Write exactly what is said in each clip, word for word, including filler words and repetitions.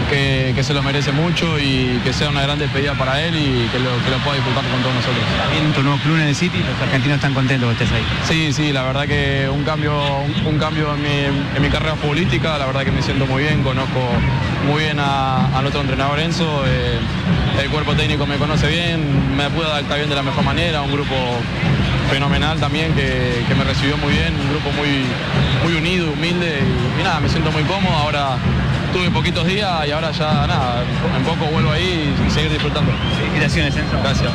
que, que se lo merece mucho y que sea una gran despedida para él y que lo, que lo pueda disfrutar con todos nosotros. También tu nuevo club en el City, los argentinos están contentos que estés ahí. Sí, sí, la verdad que un cambio, un, un cambio en mi, en mi carrera futbolística, la verdad que me siento muy bien, conozco muy bien a, a nuestro entrenador Enzo, eh, el cuerpo técnico me conoce bien, me pude adaptar bien de la mejor manera, un grupo fenomenal también que, que me recibió muy bien, un grupo muy, muy unido, humilde y, y nada, me siento muy cómodo. Ahora tuve poquitos días y ahora ya nada, en poco vuelvo ahí y seguir disfrutando. Felicitaciones, Enzo. Gracias.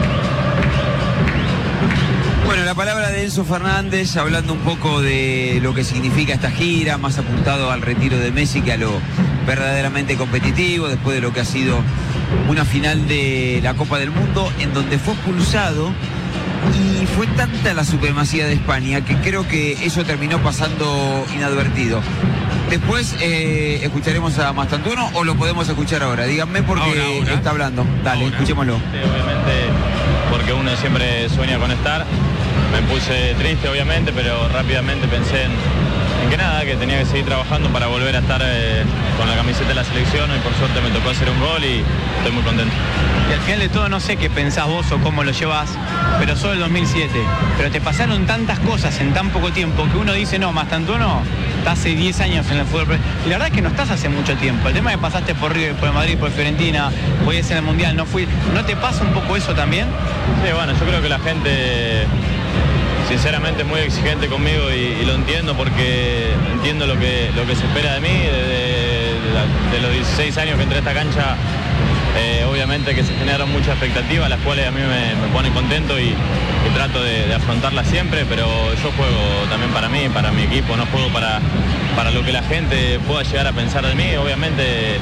Bueno, la palabra de Enzo Fernández, hablando un poco de lo que significa esta gira, más apuntado al retiro de Messi que a lo verdaderamente competitivo, después de lo que ha sido una final de la Copa del Mundo, en donde fue expulsado. Y fue tanta la supremacía de España que creo que eso terminó pasando inadvertido. Después eh, escucharemos a Mastantuono o lo podemos escuchar ahora. Díganme porque ahora, ahora. está hablando. Dale, ahora. Escuchémoslo. Sí, obviamente, porque uno siempre sueña con estar. Me puse triste, obviamente, pero rápidamente pensé en, en que nada, que tenía que seguir trabajando para volver a estar eh, con la camiseta de la selección y por suerte me tocó hacer un gol y estoy muy contento. Y al final de todo no sé qué pensás vos o cómo lo llevas, pero sos del dos mil siete. Pero te pasaron tantas cosas en tan poco tiempo que uno dice, no, Mastantuono está hace diez años en el fútbol. Y la verdad es que no estás hace mucho tiempo. El tema es que pasaste por River, por Madrid, por Fiorentina, hoy es en el Mundial, no fui. ¿No te pasa un poco eso también? Sí, bueno, yo creo que la gente sinceramente es muy exigente conmigo y, y lo entiendo porque entiendo lo que, lo que se espera de mí. De, de, la, de los dieciséis años que entré a esta cancha, eh, obviamente que se generan muchas expectativas, las cuales a mí me, me ponen contento y, y trato de, de afrontarlas siempre, pero yo juego también para mí, para mi equipo, no juego para, para lo que la gente pueda llegar a pensar de mí. Obviamente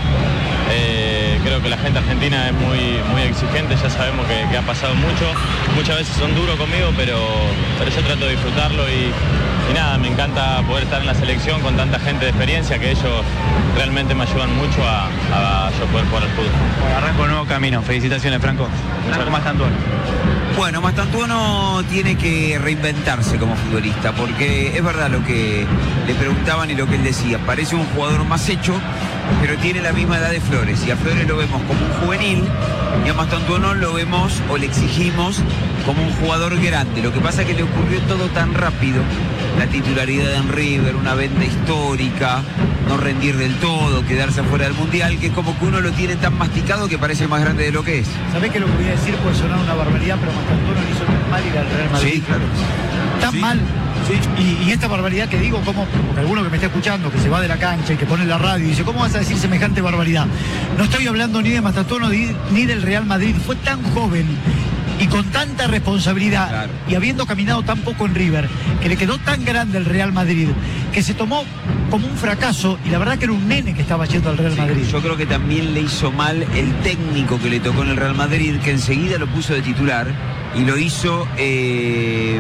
eh, creo que la gente argentina es muy, muy exigente, ya sabemos que, que ha pasado mucho, muchas veces son duros conmigo, pero, pero yo trato de disfrutarlo y, y nada, me encanta poder estar en la selección con tanta gente de experiencia que ellos realmente me ayudan mucho a, a yo poder jugar al fútbol. Bueno, arranco un nuevo camino. Felicitaciones, Franco. Franco Mastantuono. Bueno, Mastantuono tiene que reinventarse como futbolista, porque es verdad lo que le preguntaban y lo que él decía. Parece un jugador más hecho, pero tiene la misma edad de Flores. Y a Flores lo vemos como un juvenil, y a Mastantuono lo vemos o le exigimos como un jugador grande. Lo que pasa es que le ocurrió todo tan rápido. La titularidad en River, una venta histórica, no rendir del todo, quedarse afuera del Mundial, que es como que uno lo tiene tan masticado que parece más grande de lo que es. ¿Sabés que lo que voy a decir puede sonar una barbaridad, pero Mastantuono le hizo tan mal ir al Real Madrid? Sí, claro. Tan Sí. mal. Sí. Y, y esta barbaridad que digo, como porque alguno que me está escuchando, que se va de la cancha y que pone la radio y dice, ¿cómo vas a decir semejante barbaridad? No estoy hablando ni de Mastantuono ni, ni del Real Madrid. Fue tan joven y con tanta responsabilidad, Claro. y habiendo caminado tan poco en River, que le quedó tan grande el Real Madrid, que se tomó como un fracaso, y la verdad que era un nene que estaba yendo al Real Sí, Madrid. yo creo que también le hizo mal el técnico que le tocó en el Real Madrid, que enseguida lo puso de titular y lo hizo eh,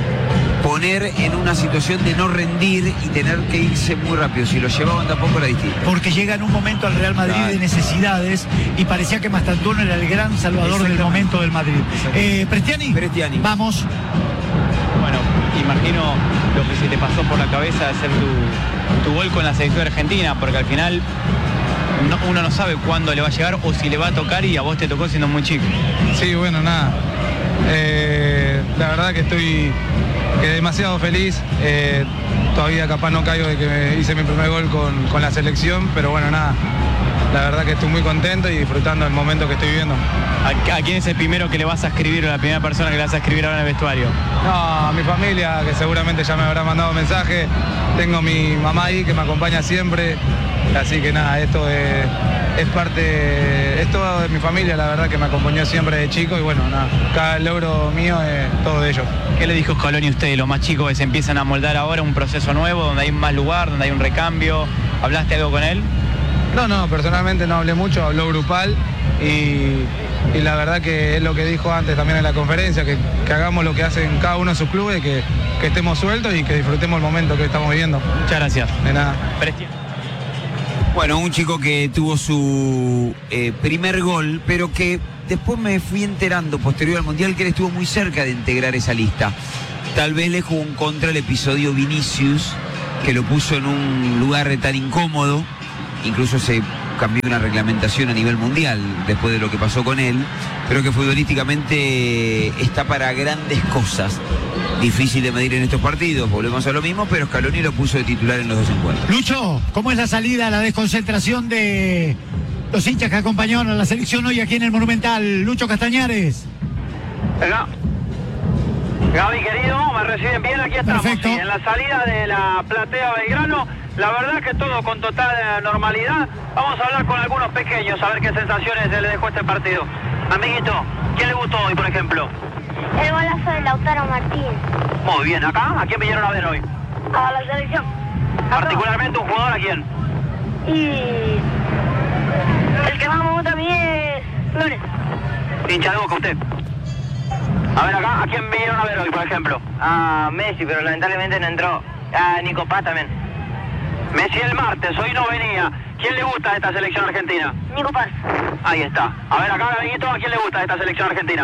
poner en una situación de no rendir y tener que irse muy rápido. Si lo llevaban tampoco era distinto. Porque llega en un momento al Real Madrid Claro. de necesidades y parecía que Mastantuono era el gran salvador del momento del Madrid. Eh, Prestiani, Prestiani. vamos. Bueno, imagino lo que se te pasó por la cabeza de hacer tu, tu gol con la selección argentina, porque al final no, uno no sabe cuándo le va a llegar o si le va a tocar, y a vos te tocó siendo muy chico. Sí, bueno, nada. Eh, la verdad que estoy que demasiado feliz. Eh, todavía capaz no caigo de que me hice mi primer gol con, con la selección, pero bueno, nada. La verdad que estoy muy contento y disfrutando el momento que estoy viviendo. ¿A, a quién es el primero que le vas a escribir o la primera persona que le vas a escribir ahora en el vestuario? No, a mi familia, que seguramente ya me habrá mandado mensaje. Tengo mi mamá ahí que me acompaña siempre. Así que nada, esto es, es parte, es todo de mi familia, la verdad que me acompañó siempre de chico y bueno, nada, cada logro mío es todo de ellos. ¿Qué le dijo Scaloni a usted, los más chicos que se empiezan a moldar ahora, un proceso nuevo, donde hay más lugar, donde hay un recambio? ¿Hablaste algo con él? No, no, personalmente no hablé mucho, habló grupal y, y la verdad que es lo que dijo antes también en la conferencia, que, que hagamos lo que hacen cada uno de sus clubes, que, que estemos sueltos y que disfrutemos el momento que estamos viviendo. Muchas gracias. De nada. Prestiani. Bueno, un chico que tuvo su eh, primer gol, pero que después me fui enterando posterior al Mundial que él estuvo muy cerca de integrar esa lista. Tal vez le jugó en contra el episodio Vinicius, que lo puso en un lugar tan incómodo. Incluso se cambió una reglamentación a nivel mundial después de lo que pasó con él, pero que futbolísticamente está para grandes cosas. Difícil de medir en estos partidos, volvemos a lo mismo, pero Scaloni lo puso de titular en los dos encuentros. Lucho, ¿cómo es la salida, la desconcentración de los hinchas que acompañaron a la selección hoy aquí en el Monumental? Lucho Castañares. Venga. Gaby, querido, me reciben bien, aquí estamos, sí, en la salida de la platea Belgrano. La verdad que todo con total eh, normalidad. Vamos a hablar con algunos pequeños, a ver qué sensaciones se le dejó este partido. Amiguito, ¿quién le gustó hoy, por ejemplo? El golazo de Lautaro Martínez. Muy bien, ¿acá? ¿A quién vinieron a ver hoy? A la selección. Particularmente un jugador, ¿a quién? Y el que más me gusta a mí es Flores. Hincha de Boca usted. A ver acá, ¿a quién vinieron a ver hoy, por ejemplo? A Messi, pero lamentablemente no entró. A Nico Paz también. Messi el martes, hoy no venía. ¿Quién le gusta de esta selección argentina? Nico Paz. Ahí está. A ver acá, amiguito, ¿a quién le gusta de esta selección argentina?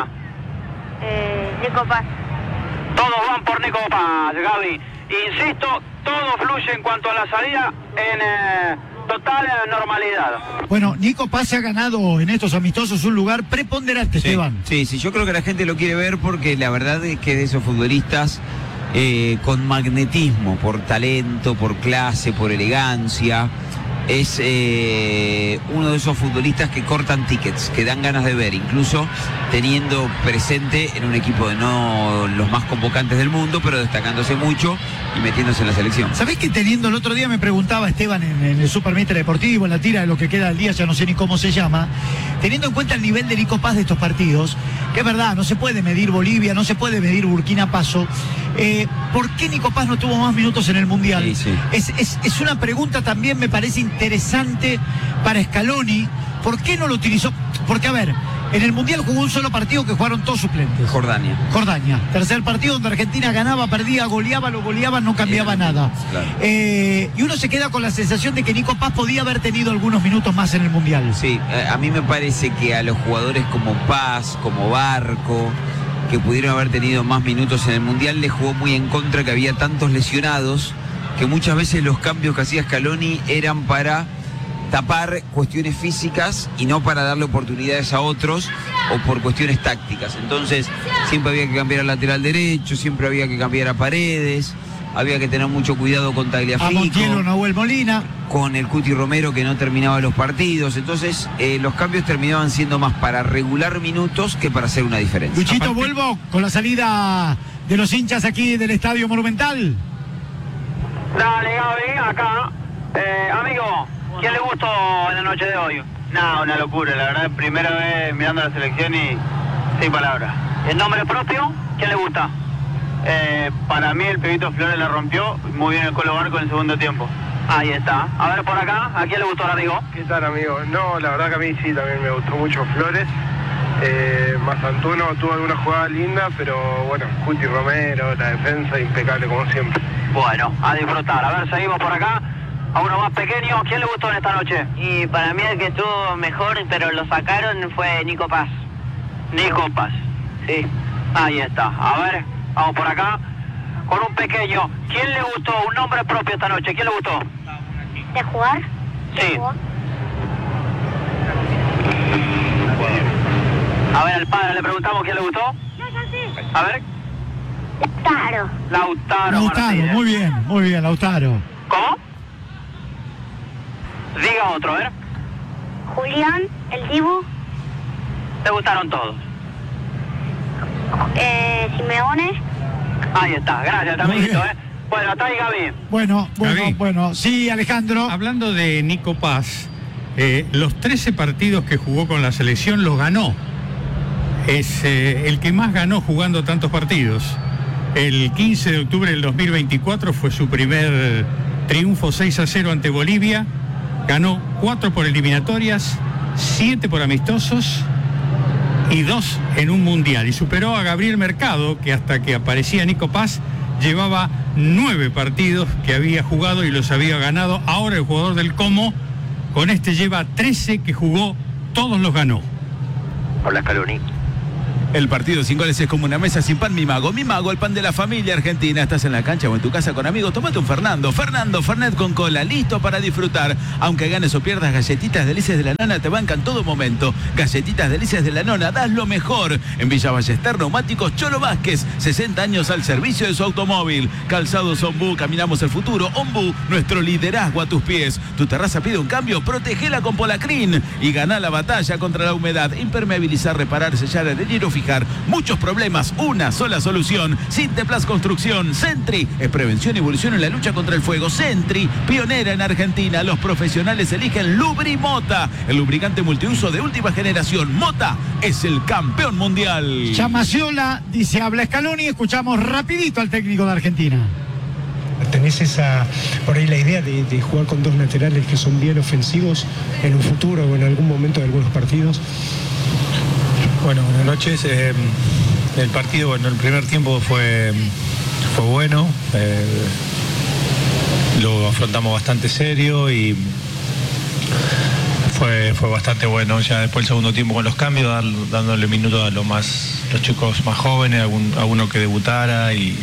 Eh, Nico Paz. Todos van por Nico Paz, Gaby. Insisto, todo fluye en cuanto a la salida en eh, total eh, normalidad. Bueno, Nico Paz se ha ganado en estos amistosos un lugar preponderante, Sí, Esteban. sí, sí, yo creo que la gente lo quiere ver porque la verdad es que de esos futbolistas eh, con magnetismo, por talento, por clase, por elegancia, es eh, uno de esos futbolistas que cortan tickets, que dan ganas de ver, incluso teniendo presente en un equipo de no los más convocantes del mundo, pero destacándose mucho y metiéndose en la selección. ¿Sabés que teniendo el otro día me preguntaba Esteban en, en el Supermister Deportivo, en la tira de lo que queda del día, ya no sé ni cómo se llama, teniendo en cuenta el nivel de Nico Paz de estos partidos, que es verdad, no se puede medir Bolivia, no se puede medir Burkina Faso, eh, ¿por qué Nico Paz no tuvo más minutos en el Mundial? Sí, sí. Es, es, es una pregunta también, me parece interesante para Scaloni. ¿Por qué no lo utilizó? Porque, a ver, en el Mundial jugó un solo partido que jugaron todos suplentes. Jordania. Jordania. Tercer partido donde Argentina ganaba, perdía, goleaba, lo goleaba, no cambiaba nada. Claro. Eh, y uno se queda con la sensación de que Nico Paz podía haber tenido algunos minutos más en el Mundial. Sí, a mí me parece que a los jugadores como Paz, como Barco, que pudieron haber tenido más minutos en el Mundial, les jugó muy en contra que había tantos lesionados que muchas veces los cambios que hacía Scaloni eran para tapar cuestiones físicas y no para darle oportunidades a otros o por cuestiones tácticas. Entonces siempre había que cambiar al lateral derecho, siempre había que cambiar a Paredes, había que tener mucho cuidado con A Tagliafico, Montiel o Nahuel Molina. con el Cuti Romero que no terminaba los partidos. Entonces eh, los cambios terminaban siendo más para regular minutos que para hacer una diferencia. Luchito, Aparte, vuelvo con la salida de los hinchas aquí del Estadio Monumental. Dale, Gaby, acá. Eh, amigo, ¿quién le gustó en la noche de hoy? No, una locura, la verdad, primera vez mirando la selección y sin palabras. ¿El nombre propio? ¿Quién le gusta? Eh, para mí el Pebito Flores la rompió, muy bien el Colo Barco en el segundo tiempo. Ahí está. A ver por acá, ¿a quién le gustó el amigo? ¿Qué tal, amigo? No, la verdad que a mí sí, también me gustó mucho Flores. Eh, Mazantuno tuvo alguna jugada linda, pero bueno, Cuti Romero, la defensa impecable como siempre. Bueno, a disfrutar. A ver, seguimos por acá. A uno más pequeño, ¿quién le gustó en esta noche? Y para mí el que estuvo mejor, pero lo sacaron, fue Nico Paz. Nico Paz. Sí. Ahí está. A ver, vamos por acá. Con un pequeño. ¿Quién le gustó? Un nombre propio esta noche. ¿Quién le gustó? ¿De jugar? Sí. ¿De jugar? A ver, al padre le preguntamos quién le gustó. A ver. Lautaro. Lautaro Lautaro, Martínez. muy bien, muy bien, Lautaro. ¿Cómo? Diga otro, a ver. Julián, el Dibu, ¿Te gustaron todos? eh, Simeone. Ahí está. Gracias, Muy amiguito, bien. ¿eh? Bueno, está ahí Gaby. Bueno, bueno, Gaby. bueno. Sí, Alejandro. Hablando de Nico Paz, eh, los trece partidos que jugó con la selección los ganó. Es eh, el que más ganó jugando tantos partidos. El quince de octubre del dos mil veinticuatro fue su primer triunfo seis a cero ante Bolivia. Ganó cuatro por eliminatorias, siete por amistosos y dos en un mundial. Y superó a Gabriel Mercado, que hasta que aparecía Nico Paz llevaba nueve partidos que había jugado y los había ganado. Ahora el jugador del Como, con este lleva trece que jugó, todos los ganó. Hola, Scaloni. El partido sin goles es como una mesa sin pan, mi mago. Mi mago, el pan de la familia argentina. Estás en la cancha o en tu casa con amigos, tomate un Fernando. Fernando, Fernet con cola, listo para disfrutar. Aunque ganes o pierdas, galletitas delicias de la nona te bancan todo momento. Galletitas delicias de la nona, das lo mejor. En Villa Ballester, Neumáticos Cholo Vázquez, sesenta años al servicio de su automóvil. Calzados Ombú, caminamos el futuro. Ombú, nuestro liderazgo a tus pies. Tu terraza pide un cambio, protegela con Polacrin y gana la batalla contra la humedad. Impermeabilizar, reparar, sellar, adherir o fijar. Muchos problemas, una sola solución. Sinteplas Construcción. Sentry es prevención y evolución en la lucha contra el fuego. Sentry, pionera en Argentina. Los profesionales eligen Lubrimota, el lubricante multiuso de última generación. Mota es el campeón mundial. Chamaciola dice, habla Scaloni. Escuchamos rapidito al técnico de Argentina. ¿Tenés esa, por ahí la idea de, de jugar con dos laterales que son bien ofensivos en un futuro o en algún momento de algunos partidos? Bueno, buenas noches. Eh, el partido, bueno, el primer tiempo fue, fue bueno. Eh, lo afrontamos bastante serio y fue, fue bastante bueno. Ya después el segundo tiempo con los cambios, dar, dándole minutos a los, más, los chicos más jóvenes, a, un, a uno que debutara y...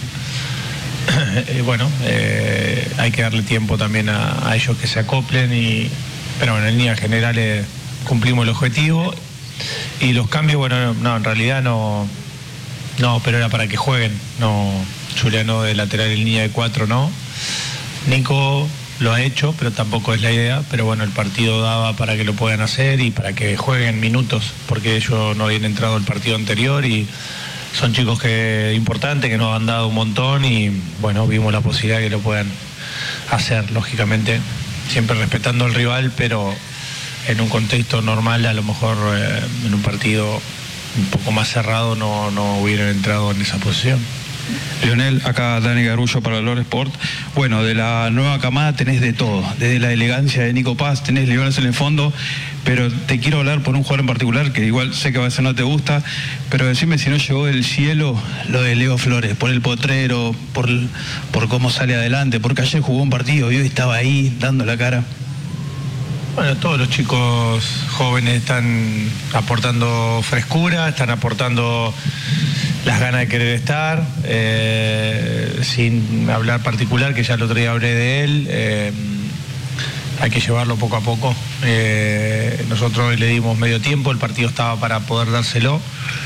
Eh, bueno, eh, hay que darle tiempo también a, a ellos que se acoplen, y, pero bueno, en líneas generales cumplimos el objetivo. Y los cambios, bueno, no, en realidad no, no, pero era para que jueguen. No, Juliano de lateral en línea de cuatro, no. Nico lo ha hecho, pero tampoco es la idea. Pero bueno, el partido daba para que lo puedan hacer y para que jueguen minutos, porque ellos no habían entrado el partido anterior y son chicos que importantes, que nos han dado un montón y bueno, vimos la posibilidad de que lo puedan hacer, lógicamente, siempre respetando al rival, pero en un contexto normal, a lo mejor eh, en un partido un poco más cerrado no, no hubieran entrado en esa posición. Lionel, acá Dani Garullo para Valor Sport. Bueno, de la nueva camada tenés de todo, desde la elegancia de Nico Paz, tenés Leones en el fondo, pero te quiero hablar por un jugador en particular que igual sé que a veces no te gusta, pero decime si no llegó del cielo lo de Leo Flores, por el potrero, por, por cómo sale adelante, porque ayer jugó un partido y hoy estaba ahí dando la cara. Bueno, todos los chicos jóvenes están aportando frescura, están aportando las ganas de querer estar, eh, sin hablar particular, que ya el otro día hablé de él, eh, hay que llevarlo poco a poco. Eh, nosotros hoy le dimos medio tiempo, el partido estaba para poder dárselo,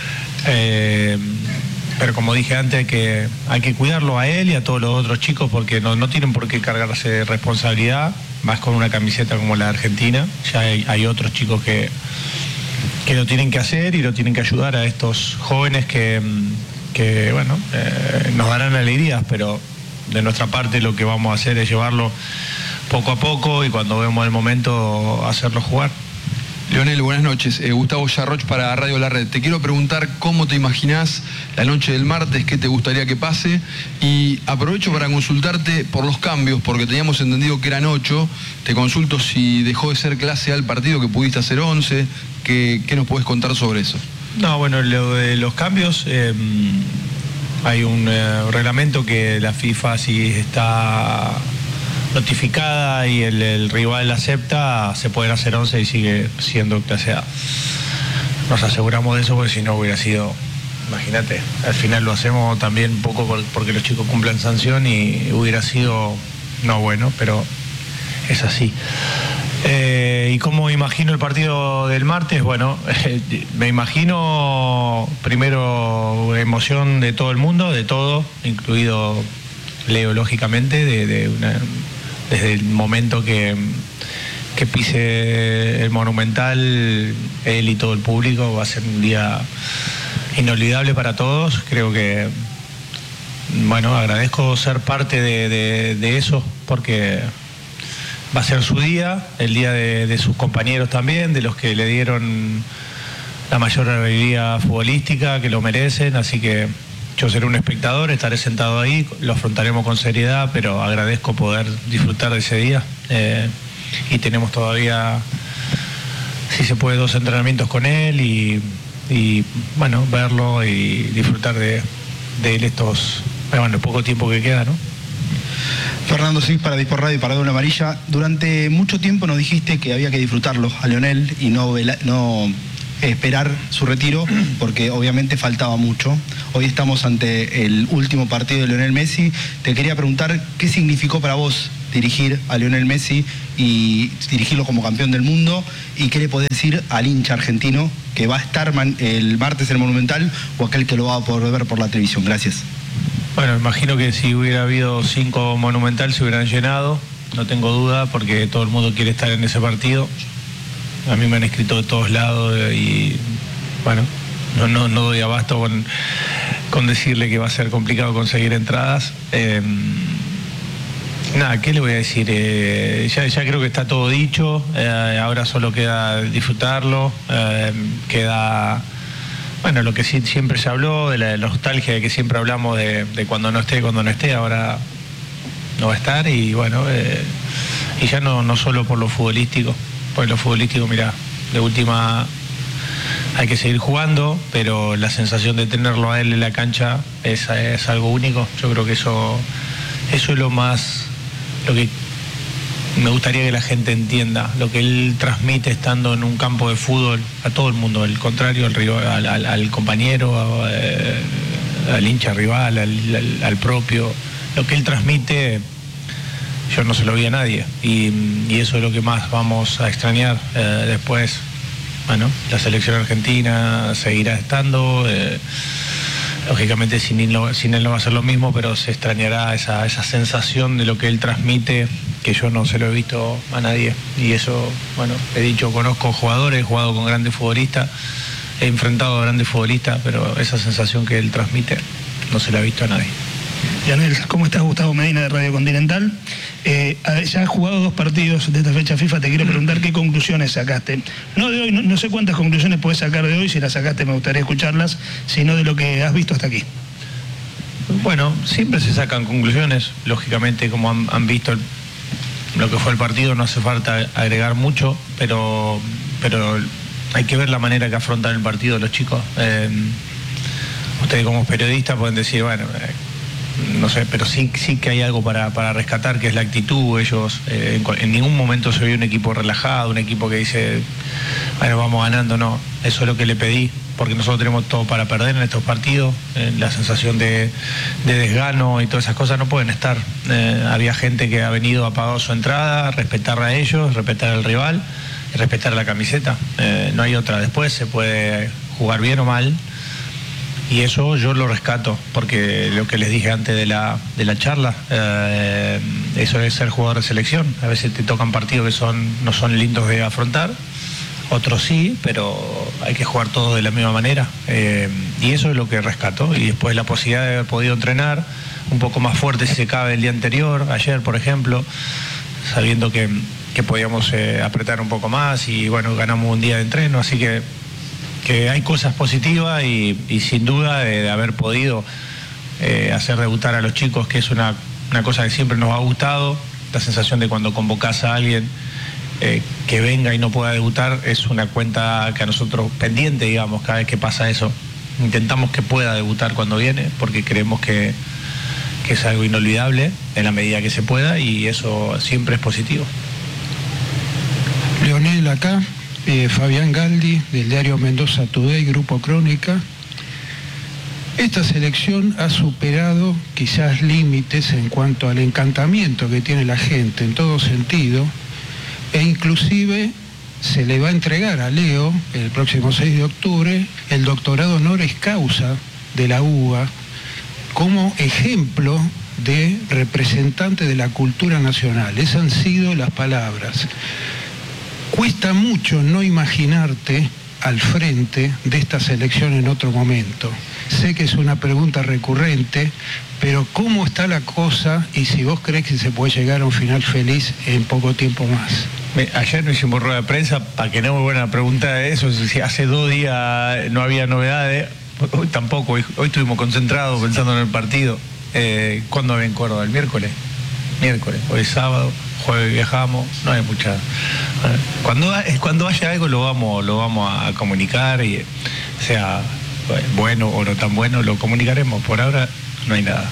eh, pero como dije antes, hay que, hay que cuidarlo a él y a todos los otros chicos, porque no, no tienen por qué cargarse de responsabilidad, más con una camiseta como la de Argentina. Ya hay, hay otros chicos que, que lo tienen que hacer y lo tienen que ayudar a estos jóvenes que, que bueno, eh, nos darán alegrías, pero de nuestra parte lo que vamos a hacer es llevarlo poco a poco y cuando vemos el momento hacerlo jugar. Lionel, buenas noches. Eh, Gustavo Yarroch para Radio La Red. Te quiero preguntar cómo te imaginás la noche del martes, qué te gustaría que pase, y aprovecho para consultarte por los cambios, porque teníamos entendido que eran ocho. Te consulto si dejó de ser clase A el partido, que pudiste hacer once. ¿Qué, qué nos podés contar sobre eso? No, bueno, lo de los cambios, eh, hay un eh, reglamento que la FIFA, si está notificada y el, el rival acepta, se pueden hacer once y sigue siendo clase A. Nos aseguramos de eso, porque si no hubiera sido, imagínate, al final lo hacemos también un poco por, porque los chicos cumplan sanción y hubiera sido no bueno, pero es así. Eh, ¿Y cómo imagino el partido del martes? Bueno, eh, me imagino primero emoción de todo el mundo, de todo, incluido Leo, lógicamente, de, de una, desde el momento que, que pise el Monumental, él y todo el público, va a ser un día inolvidable para todos. Creo que, bueno, agradezco ser parte de, de, de eso, porque va a ser su día, el día de, de sus compañeros también, de los que le dieron la mayor alegría futbolística, que lo merecen, así que yo seré un espectador, estaré sentado ahí, lo afrontaremos con seriedad, pero agradezco poder disfrutar de ese día. Eh, y tenemos todavía, si se puede, dos entrenamientos con él y, y bueno, verlo y disfrutar de, de él estos, bueno, el poco tiempo que queda, ¿no? Fernando Cis para Dispor Radio y para Doble Amarilla. Durante mucho tiempo nos dijiste que había que disfrutarlo a Lionel y no, vela, no esperar su retiro, porque obviamente faltaba mucho. Hoy estamos ante el último partido de Lionel Messi. Te quería preguntar qué significó para vos dirigir a Lionel Messi y dirigirlo como campeón del mundo, y qué le podés decir al hincha argentino que va a estar el martes en el Monumental o aquel que lo va a poder ver por la televisión. Gracias. Bueno, imagino que si hubiera habido cinco Monumental se hubieran llenado, no tengo duda, porque todo el mundo quiere estar en ese partido. A mí me han escrito de todos lados y bueno, no, no, no doy abasto con, con decirle que va a ser complicado conseguir entradas. Eh, nada, ¿qué le voy a decir? Eh, ya, ya creo que está todo dicho, eh, ahora solo queda disfrutarlo, eh, queda, bueno, lo que sí, siempre se habló, de la, de la nostalgia de que siempre hablamos de, de cuando no esté, cuando no esté, ahora no va a estar y bueno, eh, y ya no, no solo por lo futbolístico. Pues lo futbolístico, mira, de última hay que seguir jugando, pero la sensación de tenerlo a él en la cancha es, es algo único. Yo creo que eso, eso es lo más, lo que me gustaría que la gente entienda, lo que él transmite estando en un campo de fútbol a todo el mundo, al contrario, al, rival, al, al, al compañero, a, a, al hincha rival, al, al, al propio, lo que él transmite. Yo no se lo vi a nadie y, y eso es lo que más vamos a extrañar. Eh, después, bueno, la selección argentina seguirá estando, eh, lógicamente sin él, no, sin él no va a ser lo mismo, pero se extrañará esa, esa sensación de lo que él transmite, que yo no se lo he visto a nadie. Y eso, bueno, he dicho, conozco jugadores, he jugado con grandes futbolistas, he enfrentado a grandes futbolistas, pero esa sensación que él transmite no se la ha visto a nadie. Lionel, ¿cómo estás? Gustavo Medina de Radio Continental. Eh, ya has jugado dos partidos de esta fecha FIFA, te quiero preguntar qué conclusiones sacaste. No de hoy, no, no sé cuántas conclusiones puedes sacar de hoy, si las sacaste me gustaría escucharlas, sino de lo que has visto hasta aquí. Bueno, siempre se sacan conclusiones, lógicamente como han, han visto el, lo que fue el partido, no hace falta agregar mucho, pero, pero hay que ver la manera que afrontan el partido los chicos. Eh, ustedes como periodistas pueden decir, bueno, eh, no sé, pero sí, sí que hay algo para, para rescatar, que es la actitud. Ellos eh, en, en ningún momento se vio un equipo relajado, un equipo que dice, bueno, vamos ganando, no. Eso es lo que le pedí, porque nosotros tenemos todo para perder en estos partidos. Eh, la sensación de, de desgano y todas esas cosas no pueden estar. Eh, había gente que ha venido, ha pagado su entrada, respetar a ellos, respetar al rival, respetar la camiseta. Eh, no hay otra. Después se puede jugar bien o mal, y eso yo lo rescato, porque lo que les dije antes de la, de la charla, eh, eso es ser jugador de selección. A veces te tocan partidos que son, no son lindos de afrontar, otros sí, pero hay que jugar todos de la misma manera. Eh, y eso es lo que rescato. Y después la posibilidad de haber podido entrenar un poco más fuerte si se cabe el día anterior, ayer por ejemplo, sabiendo que, que podíamos eh, apretar un poco más y bueno, ganamos un día de entreno, así que que hay cosas positivas y, y sin duda de, de haber podido eh, hacer debutar a los chicos, que es una, una cosa que siempre nos ha gustado. La sensación de cuando convocás a alguien eh, que venga y no pueda debutar es una cuenta que a nosotros pendiente, digamos, cada vez que pasa eso. Intentamos que pueda debutar cuando viene, porque creemos que, que es algo inolvidable en la medida que se pueda, y eso siempre es positivo. Lionel, acá. Eh, Fabián Galdi, del diario Mendoza Today, Grupo Crónica. Esta selección ha superado quizás límites en cuanto al encantamiento que tiene la gente en todo sentido, e inclusive se le va a entregar a Leo el próximo seis de octubre el doctorado honoris causa de la U B A como ejemplo de representante de la cultura nacional. Esas han sido las palabras. Cuesta mucho no imaginarte al frente de esta selección en otro momento. Sé que es una pregunta recurrente, pero ¿cómo está la cosa y si vos crees que se puede llegar a un final feliz en poco tiempo más? Ayer no hicimos rueda de prensa, para que no me vuelvan a preguntar de eso, si hace dos días no había novedades, hoy tampoco, hoy, hoy estuvimos concentrados pensando en el partido. Eh, ¿Cuándo ven Córdoba? ¿El miércoles? Miércoles, hoy es sábado. Jueves viajamos, no hay mucha. Cuando, cuando haya algo lo vamos, lo vamos a comunicar, y sea bueno o no tan bueno, lo comunicaremos. Por ahora no hay nada.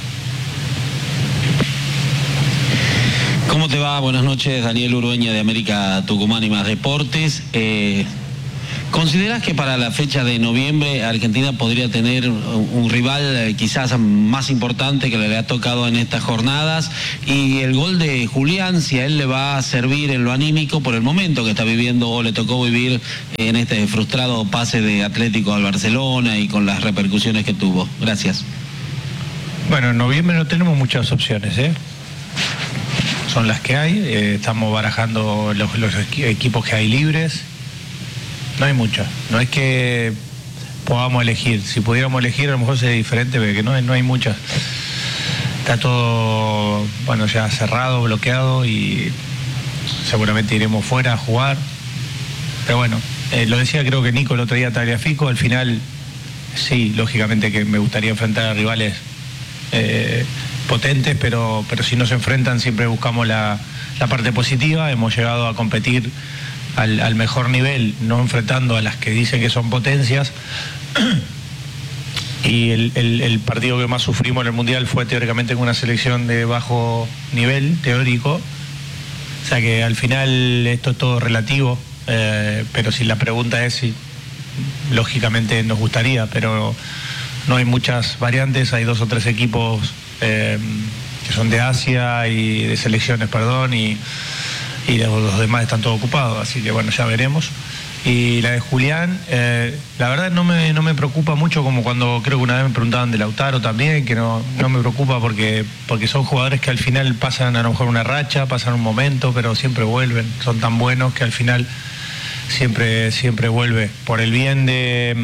¿Cómo te va? Buenas noches, Daniel Urueña de América Tucumán y Más Deportes. Eh, ¿Considerás que para la fecha de noviembre Argentina podría tener un rival eh, quizás más importante que le ha tocado en estas jornadas? Y el gol de Julián, si a él le va a servir en lo anímico por el momento que está viviendo o le tocó vivir en este frustrado pase de Atlético al Barcelona y con las repercusiones que tuvo. Gracias. Bueno, en noviembre no tenemos muchas opciones, ¿eh? Son las que hay, eh, estamos barajando los, los equipos que hay libres. No hay muchas, no es que podamos elegir. Si pudiéramos elegir a lo mejor sería diferente, pero que no, no hay muchas. Está todo, bueno, ya cerrado, bloqueado y seguramente iremos fuera a jugar. Pero bueno, eh, lo decía creo que Nico el otro día, Tagliafico, al final sí, lógicamente que me gustaría enfrentar a rivales eh, potentes, pero, pero si no se enfrentan siempre buscamos la, la parte positiva. Hemos llegado a competir Al, al mejor nivel, no enfrentando a las que dicen que son potencias. Y el, el, el partido que más sufrimos en el Mundial fue teóricamente con una selección de bajo nivel teórico. O sea que al final esto es todo relativo, eh, pero si la pregunta es si, lógicamente nos gustaría, pero no hay muchas variantes, hay dos o tres equipos eh, que son de Asia y de selecciones, perdón, y y los demás están todos ocupados, así que bueno, ya veremos. Y la de Julián, eh, la verdad no me, no me preocupa mucho, como cuando creo que una vez me preguntaban de Lautaro también, que no, no me preocupa porque, porque son jugadores que al final pasan a lo mejor una racha, pasan un momento, pero siempre vuelven, son tan buenos que al final siempre, siempre vuelve. Por el bien de,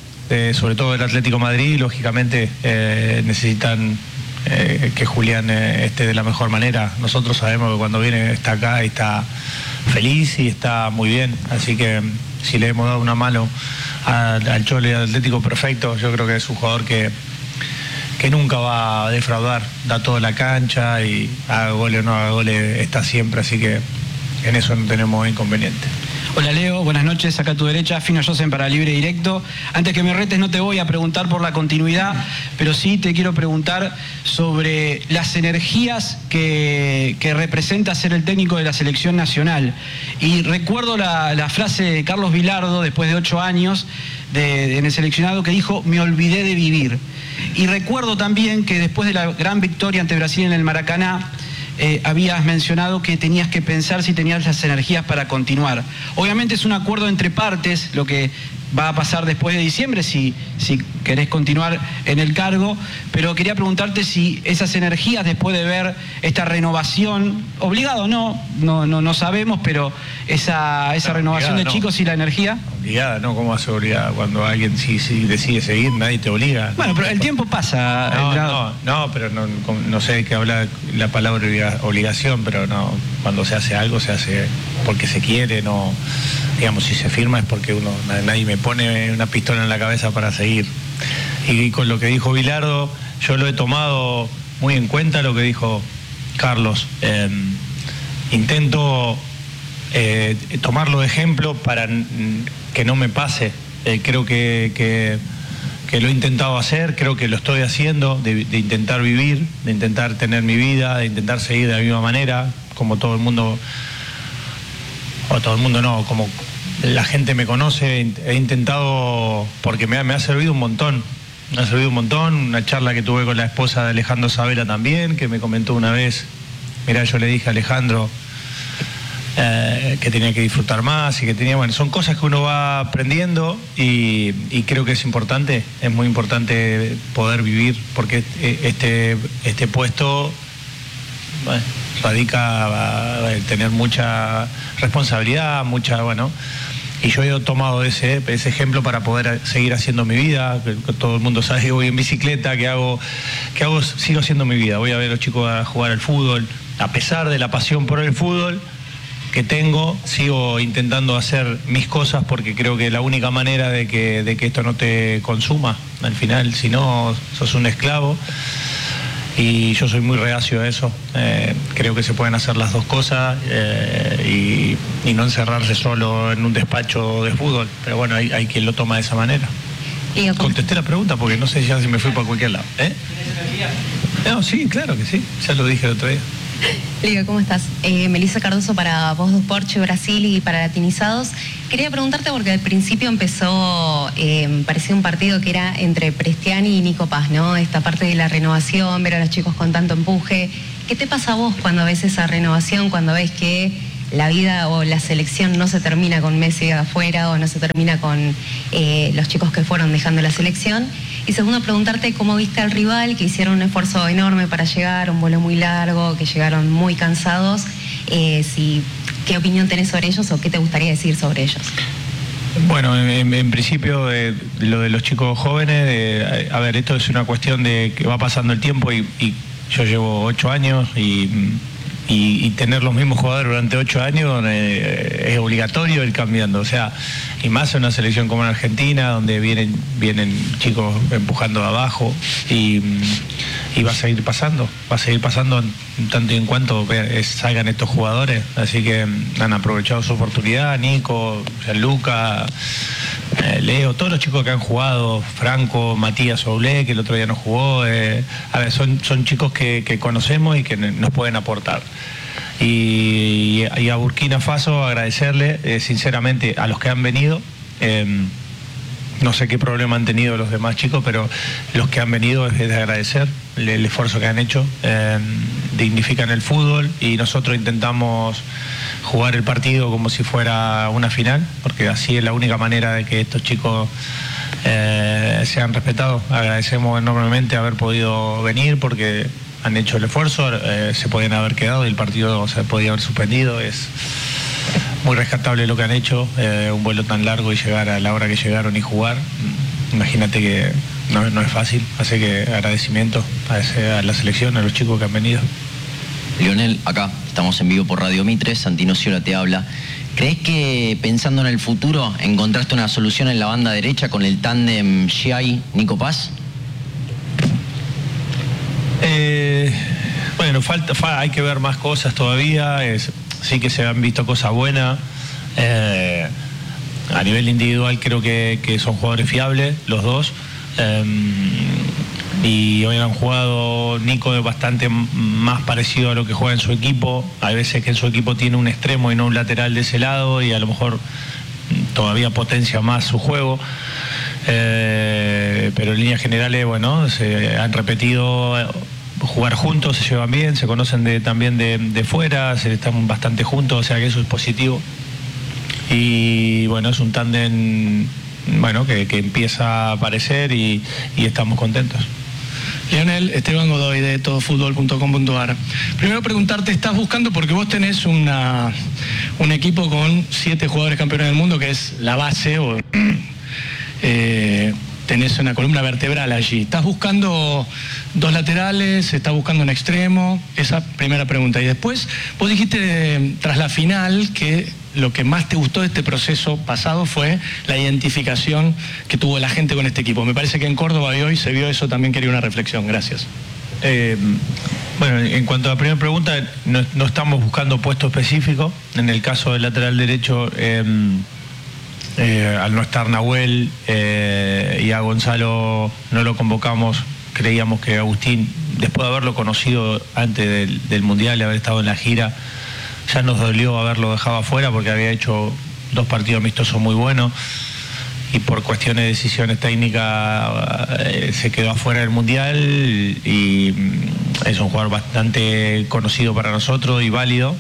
de sobre todo del Atlético de Madrid, lógicamente eh, necesitan Eh, que Julián eh, esté de la mejor manera. Nosotros sabemos que cuando viene está acá y está feliz y está muy bien, así que si le hemos dado una mano al, al Cholo y al Atlético, perfecto. Yo creo que es un jugador que, que nunca va a defraudar, da toda la cancha y haga goles o no haga goles, está siempre, así que en eso no tenemos inconveniente. Hola Leo, buenas noches, acá a tu derecha, Fino Josen para Libre Directo. Antes que me retes no te voy a preguntar por la continuidad, pero sí te quiero preguntar sobre las energías que, que representa ser el técnico de la selección nacional. Y recuerdo la, la frase de Carlos Vilardo, después de ocho años de, de, en el seleccionado, que dijo, me olvidé de vivir. Y recuerdo también que después de la gran victoria ante Brasil en el Maracaná, Eh, habías mencionado que tenías que pensar si tenías las energías para continuar. Obviamente es un acuerdo entre partes lo que va a pasar después de diciembre, si, si querés continuar en el cargo, pero quería preguntarte si esas energías después de ver esta renovación, obligado no, no, no, no sabemos, pero esa, esa no, renovación obligada, de chicos no. Y la energía. Obligada, ¿no? ¿Cómo vas a obligar? Cuando alguien sí, sí decide seguir, nadie te obliga. Bueno, pero el tiempo pasa. No, no, no, pero no, no sé de qué habla la palabra obligación, pero no, cuando se hace algo se hace porque se quiere, no, digamos, si se firma es porque uno, nadie me pone una pistola en la cabeza para seguir. Y con lo que dijo Vilardo, yo lo he tomado muy en cuenta lo que dijo Carlos. Eh, intento eh, tomarlo de ejemplo para que no me pase. Eh, creo que, que, que lo he intentado hacer, creo que lo estoy haciendo, de, de intentar vivir, de intentar tener mi vida, de intentar seguir de la misma manera, como todo el mundo, o todo el mundo no, como la gente me conoce. He intentado, porque me ha, me ha servido un montón, me ha servido un montón, una charla que tuve con la esposa de Alejandro Sabela también, que me comentó una vez, mirá, yo le dije a Alejandro eh, que tenía que disfrutar más y que tenía, bueno, son cosas que uno va aprendiendo y, y creo que es importante, es muy importante poder vivir, porque este, este puesto, bueno, radica a, a tener mucha responsabilidad, mucha, bueno, y yo he tomado ese, ese ejemplo para poder seguir haciendo mi vida. Todo el mundo sabe que voy en bicicleta, que hago, que hago, sigo haciendo mi vida. Voy a ver a los chicos a jugar al fútbol, a pesar de la pasión por el fútbol que tengo, sigo intentando hacer mis cosas porque creo que la única manera de que, de que esto no te consuma, al final, si no, sos un esclavo. Y yo soy muy reacio a eso. Eh, creo que se pueden hacer las dos cosas eh, y, y no encerrarse solo en un despacho de fútbol. Pero bueno, hay, hay quien lo toma de esa manera. Contesté la pregunta porque no sé ya si me fui para cualquier lado. ¿Eh? No, sí, claro que sí. Ya lo dije el otro día. Liga, ¿cómo estás? Eh, Melissa Cardoso para Voz do Esporte Brasil y para Latinizados. Quería preguntarte porque al principio empezó, eh, parecía un partido que era entre Prestiani y Nico Paz, ¿no? Esta parte de la renovación, ver a los chicos con tanto empuje. ¿Qué te pasa a vos cuando ves esa renovación, cuando ves que la vida o la selección no se termina con Messi afuera o no se termina con eh, los chicos que fueron dejando la selección? Y segundo, preguntarte cómo viste al rival, que hicieron un esfuerzo enorme para llegar, un vuelo muy largo, que llegaron muy cansados. Eh, si, ¿Qué opinión tenés sobre ellos o qué te gustaría decir sobre ellos? Bueno, en, en principio eh, lo de los chicos jóvenes, eh, a ver, esto es una cuestión de que va pasando el tiempo y, y yo llevo ocho años y... Y, y tener los mismos jugadores durante ocho años eh, es obligatorio ir cambiando, o sea, y más en una selección como en Argentina, donde vienen, vienen chicos empujando de abajo y, y va a seguir pasando, va a seguir pasando en tanto y en cuanto salgan estos jugadores, así que han aprovechado su oportunidad, Nico, Gianluca, eh, Leo, todos los chicos que han jugado, Franco, Matías Oblé, que el otro día no jugó, eh, a ver, son, son chicos que, que conocemos y que nos pueden aportar. Y, y a Burkina Faso agradecerle eh, sinceramente a los que han venido, eh, no sé qué problema han tenido los demás chicos, pero los que han venido es de agradecer el, el esfuerzo que han hecho, eh, dignifican el fútbol y nosotros intentamos jugar el partido como si fuera una final, porque así es la única manera de que estos chicos eh, sean respetados. Agradecemos enormemente haber podido venir porque han hecho el esfuerzo, eh, se podían haber quedado y el partido se podía haber suspendido. Es muy rescatable lo que han hecho, eh, un vuelo tan largo y llegar a la hora que llegaron y jugar. Imagínate que no, no es fácil, así que agradecimiento a, ese, a la selección, a los chicos que han venido. Lionel, acá estamos en vivo por Radio Mitre, Santino Ciola te habla. ¿Crees que pensando en el futuro encontraste una solución en la banda derecha con el tándem Giai-Nico Paz? Eh, bueno, falta, fa, hay que ver más cosas todavía, es, sí que se han visto cosas buenas, eh, a nivel individual creo que, que son jugadores fiables los dos, eh, y hoy han jugado Nico bastante más parecido a lo que juega en su equipo, hay veces que en su equipo tiene un extremo y no un lateral de ese lado y a lo mejor todavía potencia más su juego. Eh, pero en líneas generales, bueno, se han repetido jugar juntos, se llevan bien, se conocen de, también de, de fuera, se están bastante juntos, o sea que eso es positivo. Y bueno, es un tándem bueno, que, que empieza a aparecer y, y estamos contentos. Lionel, Esteban Godoy de todo fútbol punto com punto a r. Primero preguntarte, ¿estás buscando? Porque vos tenés una, un equipo con siete jugadores campeones del mundo, que es la base, o eh, tenés una columna vertebral allí. ¿Estás buscando dos laterales? ¿Estás buscando un extremo? Esa primera pregunta. Y después, vos dijiste tras la final que lo que más te gustó de este proceso pasado fue la identificación que tuvo la gente con este equipo. Me parece que en Córdoba y hoy se vio eso, también quería una reflexión. Gracias. Eh, bueno, en cuanto a la primera pregunta, no, no estamos buscando puesto específico. En el caso del lateral derecho, eh, eh, al no estar Nahuel eh, y a Gonzalo no lo convocamos, creíamos que Agustín, después de haberlo conocido antes del, del Mundial y haber estado en la gira, ya nos dolió haberlo dejado afuera porque había hecho dos partidos amistosos muy buenos y por cuestiones de decisiones técnicas eh, se quedó afuera del Mundial y es un jugador bastante conocido para nosotros y válido.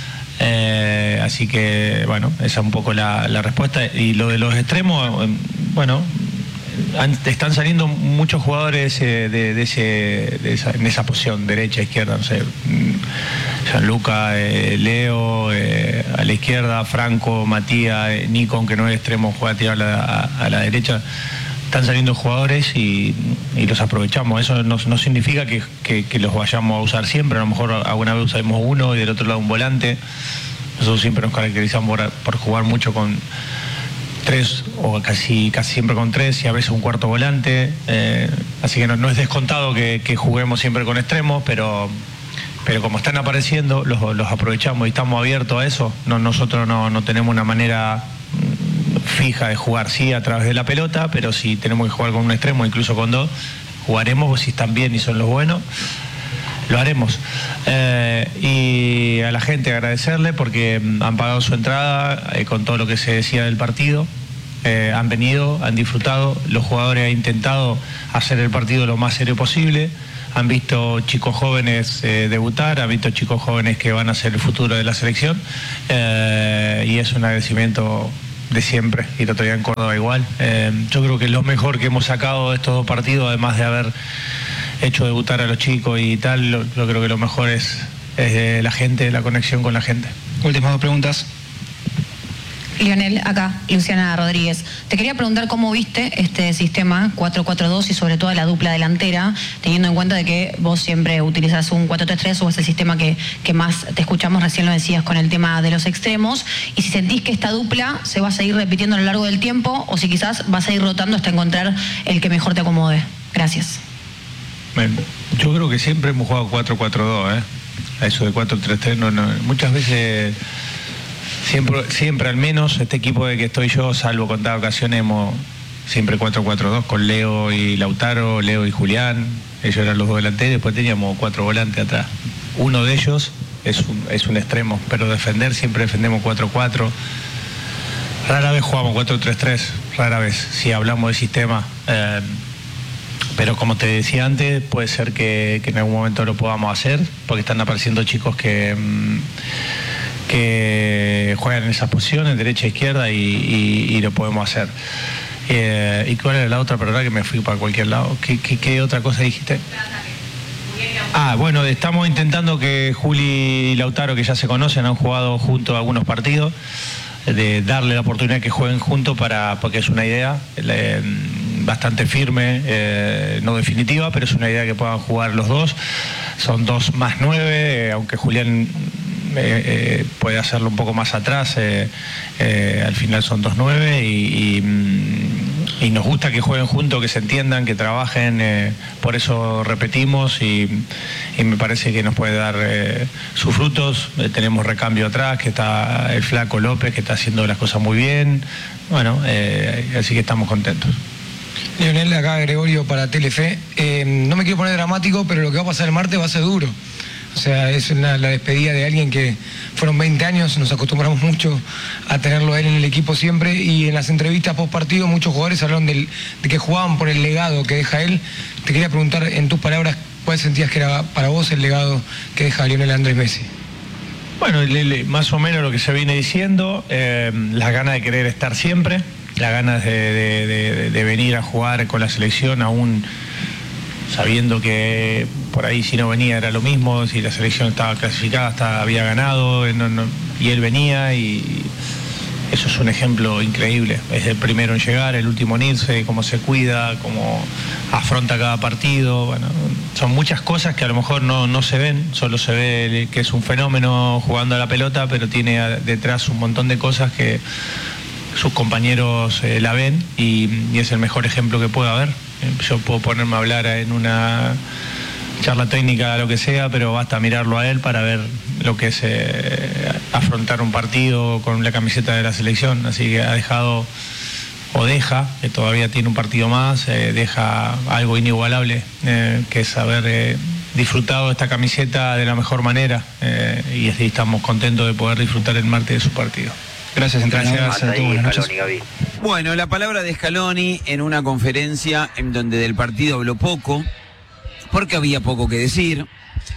Eh, así que, bueno, esa es un poco la, la respuesta. Y lo de los extremos, eh, bueno, han, están saliendo muchos jugadores eh, de, de, ese, de esa, en esa posición, derecha, izquierda, no sé. Gianluca, eh, Leo, eh, a la izquierda, Franco, Matías, eh, Nico, aunque no es extremo, juega tirado a la, a, a la derecha. Están saliendo jugadores y, y los aprovechamos. Eso no, no significa que, que, que los vayamos a usar siempre. A lo mejor alguna vez usamos uno y del otro lado un volante. Nosotros siempre nos caracterizamos por, por jugar mucho con tres o casi, casi siempre con tres y a veces un cuarto volante. Eh, así que no, no es descontado que, que juguemos siempre con extremos, pero... Pero como están apareciendo, los, los aprovechamos y estamos abiertos a eso. No, nosotros no, no tenemos una manera fija de jugar, sí, a través de la pelota, pero si tenemos que jugar con un extremo, incluso con dos, jugaremos si están bien y son los buenos. lo haremos. Eh, y a la gente agradecerle porque han pagado su entrada eh, con todo lo que se decía del partido. Eh, han venido, han disfrutado, los jugadores han intentado hacer el partido lo más serio posible, han visto chicos jóvenes eh, debutar, han visto chicos jóvenes que van a ser el futuro de la selección, eh, y es un agradecimiento de siempre, y el otro día en Córdoba igual. Eh, yo creo que lo mejor que hemos sacado de estos dos partidos, además de haber hecho debutar a los chicos y tal, lo, yo creo que lo mejor es, es eh, la gente, la conexión con la gente. Últimas dos preguntas. Lionel, acá, Luciana Rodríguez. Te quería preguntar cómo viste este sistema cuatro cuatro dos y sobre todo la dupla delantera, teniendo en cuenta de que vos siempre utilizas un cuatro tres tres o es el sistema que, que más te escuchamos, recién lo decías con el tema de los extremos, y si sentís que esta dupla se va a seguir repitiendo a lo largo del tiempo o si quizás vas a ir rotando hasta encontrar el que mejor te acomode. Gracias. Bueno, yo creo que siempre hemos jugado cuatro cuatro dos, ¿eh? A eso de cuatro tres tres, no, no, muchas veces... Siempre, siempre al menos este equipo de que estoy yo, salvo contadas ocasiones, hemos siempre cuatro cuatro dos con Leo y Lautaro, Leo y Julián, ellos eran los dos delanteros, después teníamos cuatro volantes atrás. Uno de ellos es un, es un extremo, pero defender siempre defendemos cuatro cuatro. Rara vez jugamos cuatro tres tres, rara vez, si hablamos de sistema. Eh, pero como te decía antes, puede ser que, que en algún momento lo podamos hacer, porque están apareciendo chicos que... Mm, que juegan en esas posiciones, derecha e izquierda, y, y, y lo podemos hacer. Eh, ¿Y cuál era la otra? Perdón, que me fui para cualquier lado. ¿Qué, qué, qué otra cosa dijiste? Ah, bueno, estamos intentando que Juli y Lautaro, que ya se conocen, han jugado juntos algunos partidos, de darle la oportunidad que jueguen juntos, para, porque es una idea eh, bastante firme, eh, no definitiva, pero es una idea que puedan jugar los dos. Son dos más nueve, eh, aunque Julián... Eh, eh, puede hacerlo un poco más atrás, eh, eh, al final son dos nueve y, y, y nos gusta que jueguen juntos, que se entiendan, que trabajen, eh, por eso repetimos y, y me parece que nos puede dar eh, sus frutos. Eh, tenemos recambio atrás, que está el flaco López, que está haciendo las cosas muy bien, bueno, eh, así que estamos contentos. Lionel, acá Gregorio para Telefe. Eh, no me quiero poner dramático, pero lo que va a pasar el martes va a ser duro. O sea, es una, la despedida de alguien que fueron veinte años, nos acostumbramos mucho a tenerlo a él en el equipo siempre, y en las entrevistas post partido muchos jugadores hablaron del, de que jugaban por el legado que deja él. Te quería preguntar en tus palabras, ¿cuál sentías que era para vos el legado que deja Lionel Andrés Messi? Bueno, le, le, más o menos lo que se viene diciendo, eh, las ganas de querer estar siempre, las ganas de, de, de, de venir a jugar con la selección aún sabiendo que por ahí si no venía era lo mismo, si la selección estaba clasificada hasta había ganado, no, no, y él venía, y eso es un ejemplo increíble. Es el primero en llegar, el último en irse, cómo se cuida, cómo afronta cada partido. Bueno, son muchas cosas que a lo mejor no, no se ven, solo se ve que es un fenómeno jugando a la pelota, pero tiene detrás un montón de cosas que sus compañeros eh, la ven, y, y es el mejor ejemplo que puede haber. Yo puedo ponerme a hablar en una charla técnica, lo que sea, pero basta mirarlo a él para ver lo que es eh, afrontar un partido con la camiseta de la selección. Así que ha dejado, o deja, que todavía tiene un partido más, eh, deja algo inigualable, eh, que es haber eh, disfrutado esta camiseta de la mejor manera, eh, y así estamos contentos de poder disfrutar el martes de su partido. Gracias, Gracias a todos. Buenas noches. Bueno, la palabra de Scaloni en una conferencia en donde del partido habló poco, porque había poco que decir.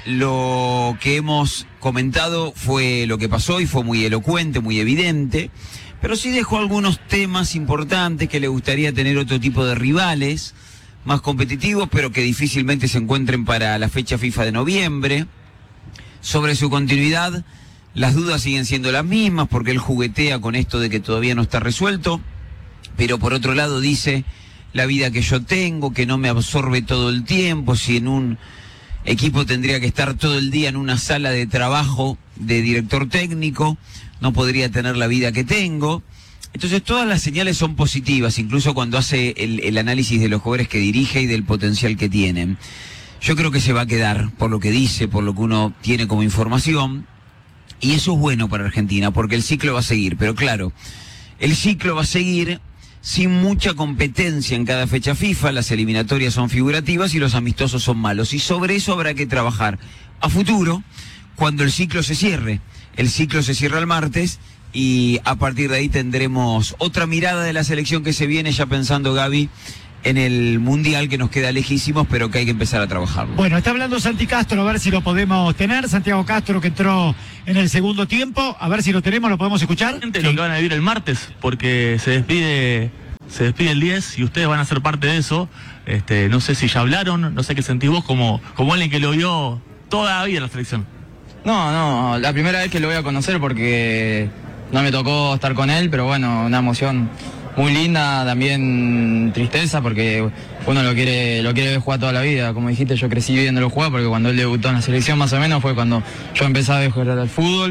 Lo que hemos comentado fue lo que pasó y fue muy elocuente, muy evidente, pero sí dejó algunos temas importantes, que le gustaría tener otro tipo de rivales más competitivos, pero que difícilmente se encuentren para la fecha FIFA de noviembre. Sobre su continuidad, las dudas siguen siendo las mismas, porque él juguetea con esto de que todavía no está resuelto, pero por otro lado dice, la vida que yo tengo, que no me absorbe todo el tiempo, si en un equipo tendría que estar todo el día en una sala de trabajo de director técnico, no podría tener la vida que tengo. Entonces todas las señales son positivas, incluso cuando hace el, el análisis de los jugadores que dirige y del potencial que tienen. Yo creo que se va a quedar, por lo que dice, por lo que uno tiene como información, y eso es bueno para Argentina, porque el ciclo va a seguir. Pero claro, el ciclo va a seguir sin mucha competencia en cada fecha FIFA, las eliminatorias son figurativas y los amistosos son malos. Y sobre eso habrá que trabajar a futuro cuando el ciclo se cierre. El ciclo se cierra el martes y a partir de ahí tendremos otra mirada de la selección que se viene, ya pensando, Gaby, en el Mundial, que nos queda lejísimos, pero que hay que empezar a trabajarlo. Bueno, está hablando Santi Castro, a ver si lo podemos tener. Santiago Castro, que entró en el segundo tiempo, a ver si lo tenemos, lo podemos escuchar. Lo que van a vivir el martes, porque se despide se despide el diez y ustedes van a ser parte de eso. Este, no sé si ya hablaron, no sé qué sentís vos como, como alguien que lo vio toda la vida en la selección. No, no, la primera vez que lo voy a conocer porque no me tocó estar con él, pero bueno, una emoción muy linda, también tristeza porque uno lo quiere lo quiere ver jugar toda la vida. Como dijiste, yo crecí viéndolo jugar porque cuando él debutó en la selección más o menos fue cuando yo empecé a ver jugar al fútbol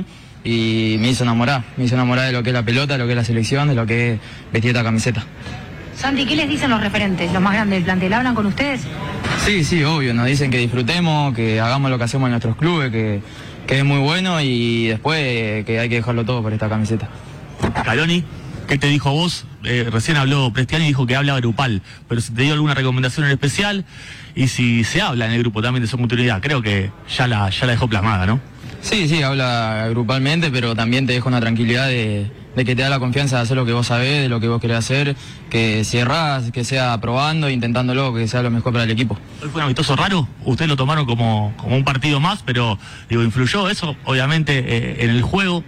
y me hizo enamorar, me hizo enamorar de lo que es la pelota, de lo que es la selección, de lo que es vestir esta camiseta. Santi, ¿qué les dicen los referentes, los más grandes del plantel? ¿Hablan con ustedes? Sí, sí, obvio, nos dicen que disfrutemos, que hagamos lo que hacemos en nuestros clubes, que, que es muy bueno y después que hay que dejarlo todo por esta camiseta. Scaloni, ¿qué te dijo a vos? Eh, recién habló Prestiani y dijo que habla grupal, pero si te dio alguna recomendación en especial y si se habla en el grupo también de su continuidad, creo que ya la, ya la dejó plasmada, ¿no? Sí, sí, habla grupalmente, pero también te deja una tranquilidad de, de que te da la confianza de hacer lo que vos sabés, de lo que vos querés hacer, que si errás, que sea probando, intentándolo, que sea lo mejor para el equipo. ¿Hoy fue un amistoso raro? Ustedes lo tomaron como, como un partido más, pero digo, ¿influyó eso, obviamente, eh, en el juego?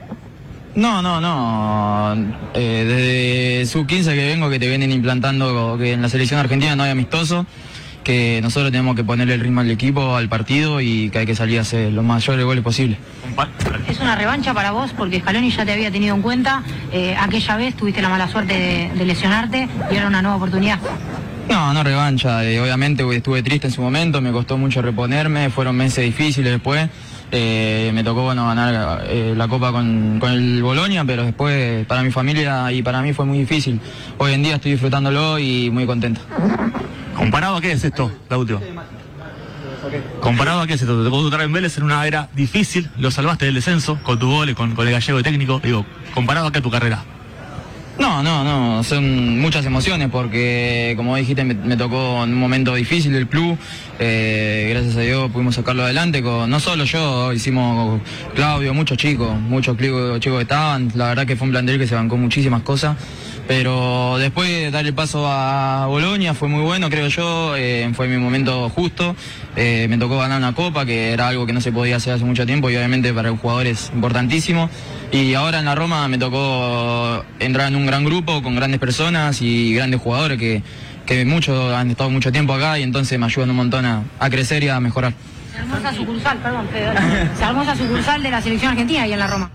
No, no, no. Eh, desde sub quince que vengo, que te vienen implantando que en la selección argentina no hay amistoso, que nosotros tenemos que ponerle el ritmo al equipo, al partido y que hay que salir a hacer los mayores goles posibles. Es una revancha para vos porque Scaloni ya te había tenido en cuenta. Eh, aquella vez tuviste la mala suerte de, de lesionarte y ahora una nueva oportunidad. No, no revancha. Eh, obviamente estuve triste en su momento, me costó mucho reponerme, fueron meses difíciles después. Eh, me tocó bueno, ganar eh, la Copa con, con el Bolonia, pero después para mi familia y para mí fue muy difícil. Hoy en día estoy disfrutándolo y muy contento. ¿Comparado a qué es esto, Claudio? ¿Comparado a qué es esto? Te tocó debutar en Vélez en una era difícil, lo salvaste del descenso con tu gol, con, con el gallego de técnico. Digo, ¿comparado a qué tu carrera? No, no, no, son muchas emociones porque, como dijiste, me, me tocó en un momento difícil del club. Eh, gracias a Dios pudimos sacarlo adelante, con, no solo yo, hicimos Claudio, muchos chicos, muchos chicos, chicos que estaban. La verdad que fue un plantel que se bancó muchísimas cosas. Pero después de dar el paso a Bolonia fue muy bueno, creo yo, eh, fue mi momento justo. Eh, me tocó ganar una copa, que era algo que no se podía hacer hace mucho tiempo y obviamente para el jugador es importantísimo. Y ahora en la Roma me tocó entrar en un gran grupo con grandes personas y grandes jugadores que, que muchos han estado mucho tiempo acá y entonces me ayudan un montón a, a crecer y a mejorar. Se armó esa sucursal, perdón, Pedro. Se armó esa sucursal de la selección argentina y en la Roma.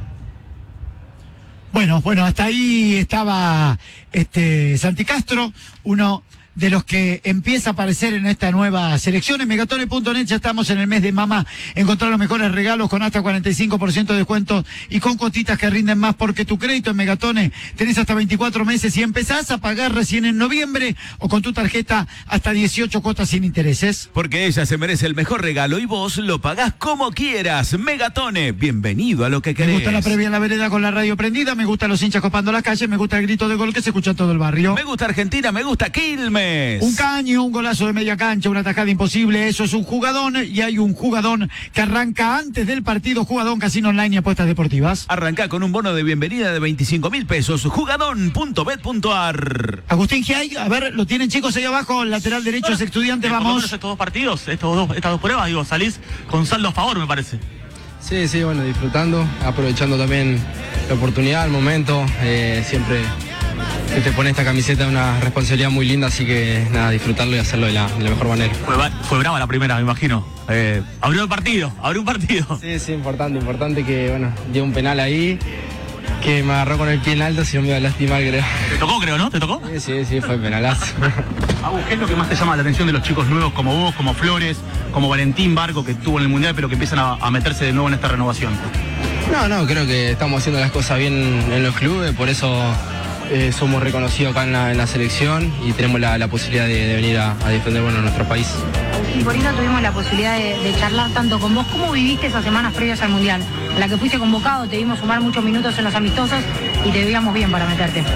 Bueno, bueno, hasta ahí estaba este Santi Castro, uno de los que empieza a aparecer en esta nueva selección. En megatone punto net ya estamos en el mes de mamá. Encontrar los mejores regalos con hasta cuarenta y cinco por ciento de descuento y con cuotitas que rinden más, porque tu crédito en Megatone tenés hasta veinticuatro meses y empezás a pagar recién en noviembre o con tu tarjeta hasta dieciocho cuotas sin intereses. Porque ella se merece el mejor regalo y vos lo pagás como quieras. Megatone, bienvenido a lo que querés. Me gusta la previa en la vereda con la radio prendida, me gustan los hinchas copando la calle, me gusta el grito de gol que se escucha en todo el barrio. Me gusta Argentina, me gusta Quilmes. Un caño, un golazo de media cancha, una tajada imposible, eso es un jugadón y hay un jugadón que arranca antes del partido. Jugadón, casino online y apuestas deportivas. Arranca con un bono de bienvenida de veinticinco mil pesos. Jugadón punto bet punto ar. Agustín Giay, a ver, lo tienen chicos ahí abajo, el lateral derecho bueno, es Estudiante, vamos. Por lo menos estos dos partidos, estos dos, estas dos pruebas, digo, salís con saldo a favor, me parece. Sí, sí, bueno, disfrutando, aprovechando también la oportunidad, el momento, eh, siempre que te pone esta camiseta es una responsabilidad muy linda, así que nada, disfrutarlo y hacerlo de la, de la mejor manera. Fue, fue brava la primera, me imagino. Eh, abrió el partido, abrió un partido. Sí, sí, importante, importante que, bueno, dio un penal ahí, que me agarró con el pie en alto, si no me iba a lastimar, creo. ¿Te tocó, creo, no? ¿Te tocó? Sí, sí, sí, fue penalazo. Agus, ¿qué es lo que más te llama la atención de los chicos nuevos como vos, como Flores, como Valentín Barco, que estuvo en el Mundial, pero que empiezan a, a meterse de nuevo en esta renovación? No, no, creo que estamos haciendo las cosas bien en los clubes, por eso eh, somos reconocidos acá en la, en la selección y tenemos la, la posibilidad de, de venir a, a defender bueno, nuestro país. Y por eso tuvimos la posibilidad de, de charlar tanto con vos. ¿Cómo viviste esas semanas previas al Mundial? En la que fuiste convocado, te vimos sumar muchos minutos en los amistosos y te veíamos bien para meterte.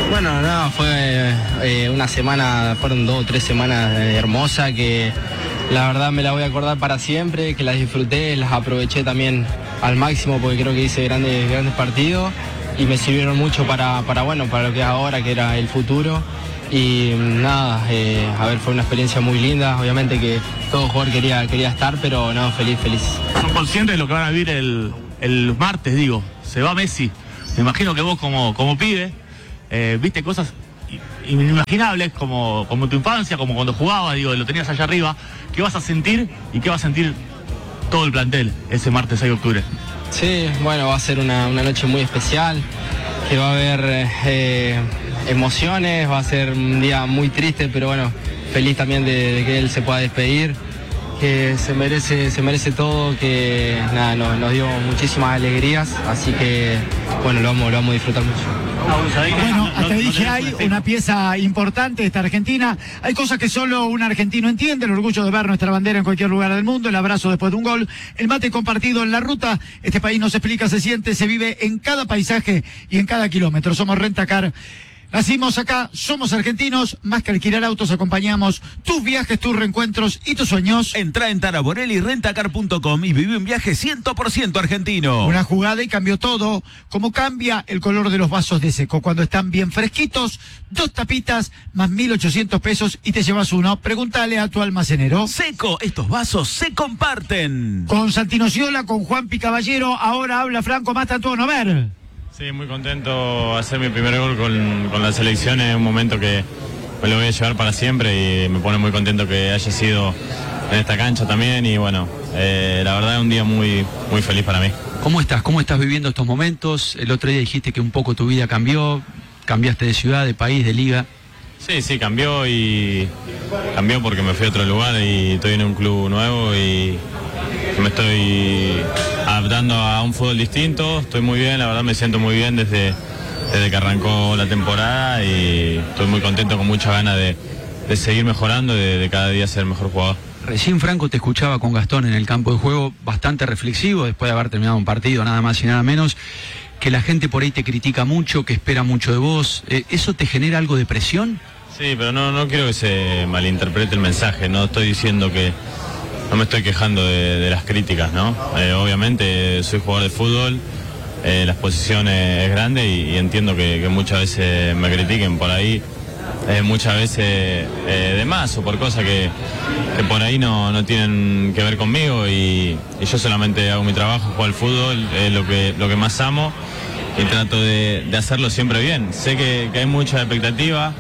Bueno, no, fue eh, una semana, fueron dos o tres semanas eh, hermosas que la verdad me la voy a acordar para siempre, que las disfruté, las aproveché también al máximo porque creo que hice grandes, grandes partidos y me sirvieron mucho para, para, bueno, para lo que es ahora, que era el futuro. Y nada, eh, a ver, fue una experiencia muy linda, obviamente que todo jugador quería, quería estar, pero no, feliz, feliz. ¿Son conscientes de lo que van a vivir el, el martes, digo? Se va Messi. Me imagino que vos como, como pibe, eh, viste cosas inimaginables como, como tu infancia, como cuando jugabas, digo, lo tenías allá arriba. ¿Qué vas a sentir y qué va a sentir todo el plantel ese martes seis de octubre? Sí, bueno, va a ser una, una noche muy especial, que va a haber eh, emociones, va a ser un día muy triste, pero bueno, feliz también de, de que él se pueda despedir, que se merece, se merece todo, que nada, nos, nos dio muchísimas alegrías, así que bueno, lo vamos, lo vamos a disfrutar mucho. Bueno, hasta dije, hay una pieza importante de esta Argentina. Hay cosas que solo un argentino entiende: el orgullo de ver nuestra bandera en cualquier lugar del mundo, el abrazo después de un gol, el mate compartido en la ruta. Este país no se explica, se siente, se vive en cada paisaje y en cada kilómetro. Somos Rentacar. Nacimos acá, somos argentinos, más que alquilar autos, acompañamos tus viajes, tus reencuentros y tus sueños. Entra en Taraborelli Rentacar punto com y vive un viaje cien por ciento argentino. Una jugada y cambió todo, como cambia el color de los vasos de Seco. Cuando están bien fresquitos, dos tapitas más mil ochocientos pesos y te llevas uno. Pregúntale a tu almacenero. Seco, estos vasos se comparten. Con Santino Ciola, con Juan Picaballero, ahora habla Franco Mastantuono. A ver. Sí, muy contento de hacer mi primer gol con, con la selección. Es un momento que me lo voy a llevar para siempre y me pone muy contento que haya sido en esta cancha también. Y bueno, eh, la verdad es un día muy, muy feliz para mí. ¿Cómo estás? ¿Cómo estás viviendo estos momentos? El otro día dijiste que un poco tu vida cambió, cambiaste de ciudad, de país, de liga. Sí, sí, cambió y cambió porque me fui a otro lugar y estoy en un club nuevo y me estoy adaptando a un fútbol distinto. Estoy muy bien, la verdad me siento muy bien desde, desde que arrancó la temporada y estoy muy contento, con mucha ganas de, de seguir mejorando, de, de cada día ser el mejor jugador. Recién Franco te escuchaba con Gastón en el campo de juego, bastante reflexivo después de haber terminado un partido, nada más y nada menos, que la gente por ahí te critica mucho, que espera mucho de vos. ¿Eso te genera algo de presión? Sí, pero no, no quiero que se malinterprete el mensaje, no estoy diciendo que... No me estoy quejando de, de las críticas, ¿no? Eh, obviamente soy jugador de fútbol, eh, la exposición es, es grande y, y entiendo que, que muchas veces me critiquen por ahí, eh, muchas veces eh, de más o por cosas que, que por ahí no, no tienen que ver conmigo y, y yo solamente hago mi trabajo, juego al fútbol, es lo que, lo que más amo y trato de, de hacerlo siempre bien. Sé que, que hay mucha expectativa.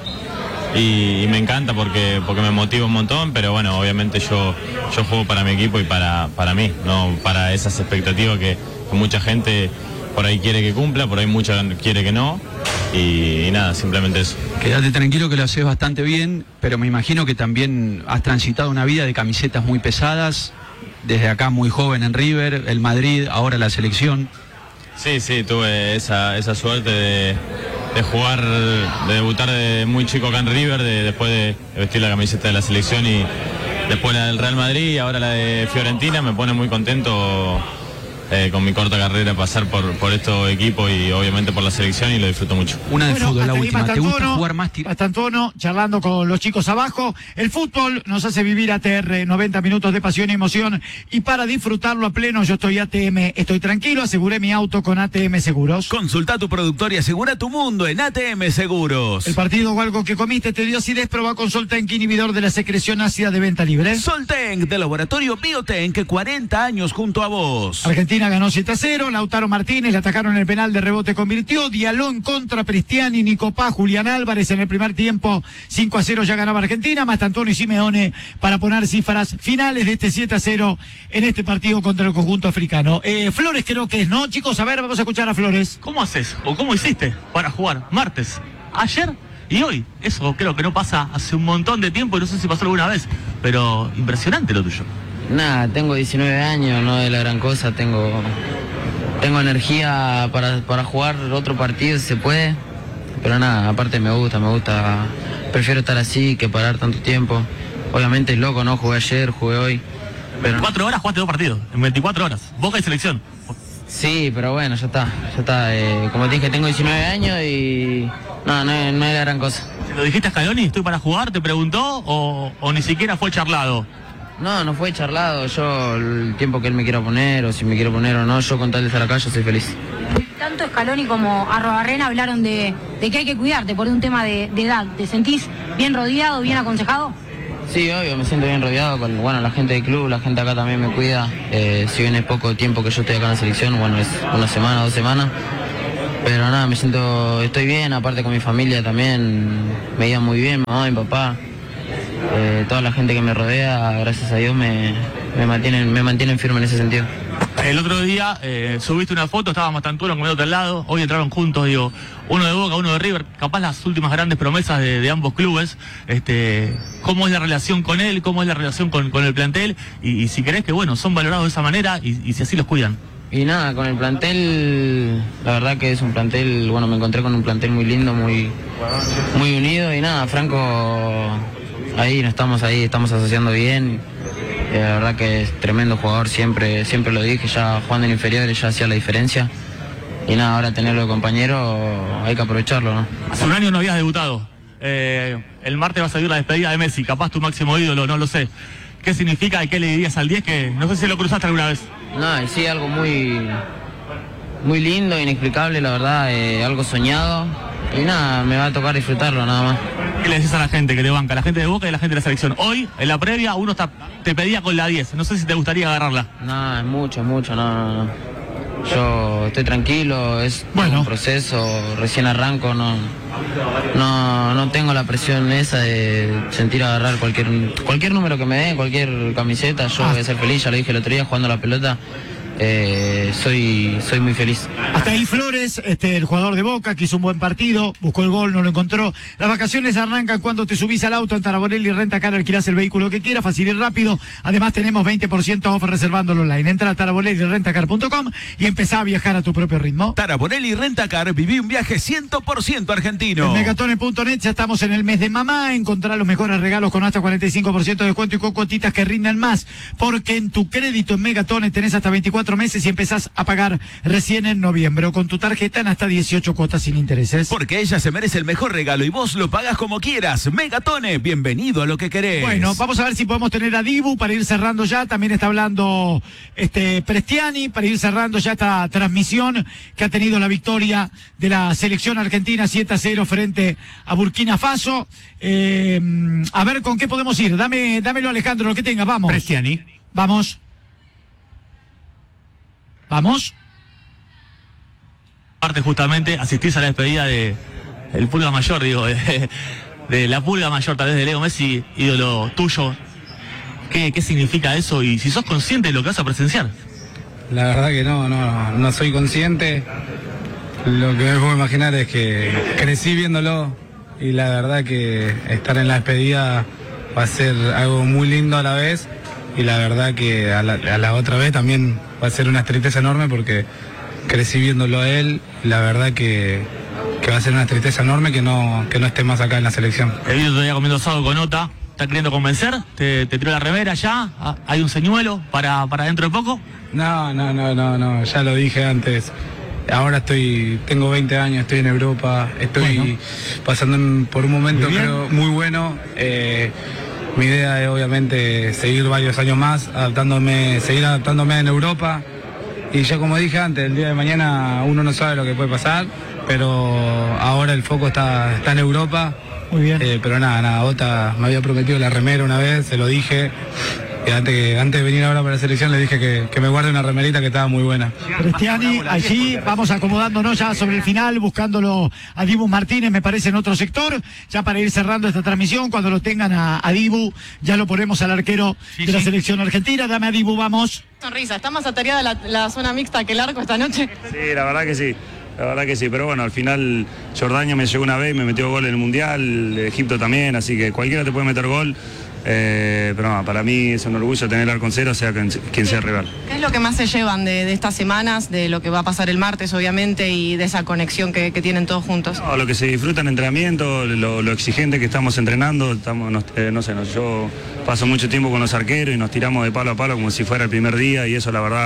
Y, y me encanta porque, porque me motiva un montón, pero bueno, obviamente yo, yo juego para mi equipo y para, para mí, no para esas expectativas que, que mucha gente por ahí quiere que cumpla, por ahí mucha quiere que no, y, y nada, simplemente eso. Quédate tranquilo que lo haces bastante bien, pero me imagino que también has transitado una vida de camisetas muy pesadas, desde acá muy joven en River, el Madrid, ahora la selección. Sí, sí, tuve esa, esa suerte de... de jugar, de debutar de muy chico acá en River, de, después de vestir la camiseta de la selección y después la del Real Madrid y ahora la de Fiorentina. Me pone muy contento eh, con mi corta carrera pasar por, por estos equipos y obviamente por la selección y lo disfruto mucho. Una de Bueno, fútbol, la hasta ahí última. ¿Te gusta Mastantuono, jugar más? tir- Mastantuono, charlando con los chicos abajo. El fútbol nos hace vivir A T R, noventa minutos de pasión y emoción. Y para disfrutarlo a pleno, yo estoy A T M, estoy tranquilo, aseguré mi auto con A T M Seguros. Consulta a tu productor y asegura tu mundo en A T M Seguros. El partido o algo que comiste te dio acidez, probá con Soltenk, inhibidor de la secreción ácida de venta libre. Soltenk, de Laboratorio Biotenk, cuarenta años junto a vos. Argentina ganó siete a cero, Lautaro Martínez le atacaron el penal de rebote, convirtió, Diallo en contra, Prestiani, Nico Paz, Julián Álvarez en el primer tiempo, cinco a cero ya ganaba Argentina, Mastantuono y Simeone para poner cifras finales de este siete a cero en este partido contra el conjunto africano. Eh, Flores creo que es, ¿no? Chicos, a ver, vamos a escuchar a Flores. ¿Cómo haces o cómo hiciste para jugar martes, ayer y hoy? Eso creo que no pasa hace un montón de tiempo y no sé si pasó alguna vez, pero impresionante lo tuyo. Nada, tengo diecinueve años, no de la gran cosa, tengo tengo energía para, para jugar otro partido si se puede, pero nada, aparte me gusta, me gusta, prefiero estar así que parar tanto tiempo. Obviamente es loco, ¿no? Jugué ayer, jugué hoy. Pero veinticuatro horas jugaste dos partidos, en veinticuatro horas, Boca y selección. Sí, pero bueno, ya está, ya está. Eh, como te dije, tengo diecinueve años y no, no, no era gran cosa. ¿Lo dijiste a Scaloni? ¿Estoy para jugar? ¿Te preguntó? ¿O, o ni siquiera fue charlado? No, no fue charlado. Yo, el tiempo que él me quiera poner, o si me quiero poner o no, yo con tal de estar acá, yo soy feliz. Tanto Scaloni como Arrobarrena hablaron de, de que hay que cuidarte por un tema de, de edad. ¿Te sentís bien rodeado, bien aconsejado? Sí, obvio, me siento bien rodeado con, bueno, la gente del club, la gente acá también me cuida. Eh, si bien es poco tiempo que yo estoy acá en la selección, bueno, es una semana, dos semanas. Pero nada, me siento, estoy bien, aparte con mi familia también, me iba muy bien, mi mamá, mi papá. Eh, toda la gente que me rodea, gracias a Dios, me, me, mantienen, me mantienen firme en ese sentido. El otro día eh, subiste una foto, estábamos Mastantuono comiendo al lado, hoy entraron juntos, digo, uno de Boca, uno de River, capaz las últimas grandes promesas de, de ambos clubes. Este, ¿cómo es la relación con él? ¿Cómo es la relación con, con el plantel? Y, y si crees que, bueno, son valorados de esa manera y, y si así los cuidan. Y nada, con el plantel, la verdad que es un plantel, bueno, me encontré con un plantel muy lindo, muy, muy unido y nada, Franco, ahí no estamos ahí, estamos asociando bien. La verdad que es tremendo jugador, siempre siempre lo dije, ya jugando en inferiores ya hacía la diferencia. Y nada, ahora tenerlo de compañero hay que aprovecharlo, ¿no? Hace un año no habías debutado. Eh, el martes va a salir la despedida de Messi, capaz tu máximo ídolo, no lo sé. ¿Qué significa y qué le dirías al diez que no sé si lo cruzaste alguna vez? No, y sí, algo muy, muy lindo, inexplicable, la verdad, eh, algo soñado. Y nada, me va a tocar disfrutarlo nada más. ¿Qué le decís a la gente que te banca, la gente de Boca y la gente de la selección? Hoy, en la previa, uno está, te pedía con la diez. No sé si te gustaría agarrarla. No, es mucho, es mucho, no, no, no. Yo estoy tranquilo, es bueno. un proceso, recién arranco, no, no, no tengo la presión esa de sentir agarrar cualquier, cualquier número que me den, cualquier camiseta. Yo ah. voy a ser feliz, ya lo dije el otro día jugando la pelota. Eh, soy, soy muy feliz. Hasta ahí Flores, este, el jugador de Boca, que hizo un buen partido, buscó el gol, no lo encontró. Las vacaciones arrancan cuando te subís al auto en Taraborelli, Renta Car, alquilás el vehículo que quieras, fácil y rápido. Además tenemos veinte por ciento off reservándolo online. Entra a taraborelli renta car punto com y empezá a viajar a tu propio ritmo. Taraborelli Renta Car, viví un viaje cien por ciento argentino. En megatone punto net ya estamos en el mes de mamá. Encontrá los mejores regalos con hasta cuarenta y cinco por ciento de descuento y con cuotitas que rindan más. Porque en tu crédito en Megatone tenés hasta veinticuatro meses y empezás a pagar recién en noviembre o con tu tarjeta en hasta dieciocho cuotas sin intereses. Porque ella se merece el mejor regalo y vos lo pagás como quieras. Megatone, bienvenido a lo que querés. Bueno, vamos a ver si podemos tener a Dibu para ir cerrando ya. También está hablando este Prestiani para ir cerrando ya esta transmisión que ha tenido la victoria de la selección argentina siete a cero frente a Burkina Faso. Eh, a ver con qué podemos ir. Dame, dámelo Alejandro, lo que tengas, vamos. Prestiani. Vamos. Vamos. Aparte justamente asistís a la despedida de el Pulga Mayor, digo, de, de la Pulga Mayor, tal vez de Leo Messi, ídolo tuyo. ¿Qué, qué significa eso? Y si sos consciente de lo que vas a presenciar. La verdad que no, no, no soy consciente. Lo que me puedo imaginar es que crecí viéndolo y la verdad que estar en la despedida va a ser algo muy lindo a la vez. Y la verdad que a la, a la otra vez también va a ser una tristeza enorme porque crecí viéndolo a él. Y la verdad que, que va a ser una tristeza enorme que no, que no esté más acá en la selección. El video todavía comiendo asado con Ota. ¿Estás queriendo convencer? ¿Te, te tiró la remera ya? ¿Hay un señuelo para, para dentro de poco? No, no, no, no, no. Ya lo dije antes. Ahora estoy, tengo veinte años, estoy en Europa. Estoy bueno. pasando por un momento muy creo muy bueno. Eh, Mi idea es obviamente seguir varios años más, adaptándome, seguir adaptándome en Europa. Y ya como dije antes, el día de mañana uno no sabe lo que puede pasar, pero ahora el foco está, está en Europa. Muy bien. Eh, pero nada, nada, Ota me había prometido la remera una vez, se lo dije. Y antes, antes de venir ahora para la selección le dije que, que me guarde una remerita que estaba muy buena. Cristiani, allí vamos acomodándonos ya sobre el final, buscándolo a Dibu Martínez, me parece, en otro sector, ya para ir cerrando esta transmisión. Cuando lo tengan a, a Dibu, ya lo ponemos al arquero sí, de la sí. selección argentina. Dame a Dibu, vamos. Sonrisa, ¿está más atareada la, la zona mixta que el arco esta noche? Sí, la verdad que sí. La verdad que sí, pero bueno, al final Jordania me llegó una vez y me metió gol en el Mundial, Egipto también, así que cualquiera te puede meter gol. Eh, pero no, para mí es un orgullo tener el arco en cero, sea quien, quien sea el rival. ¿Qué es lo que más se llevan de, de estas semanas, de lo que va a pasar el martes obviamente y de esa conexión que, que tienen todos juntos? No, lo que se disfruta en entrenamiento, lo, lo exigente que estamos entrenando, estamos, no, eh, no sé, no, yo paso mucho tiempo con los arqueros y nos tiramos de palo a palo como si fuera el primer día y eso la verdad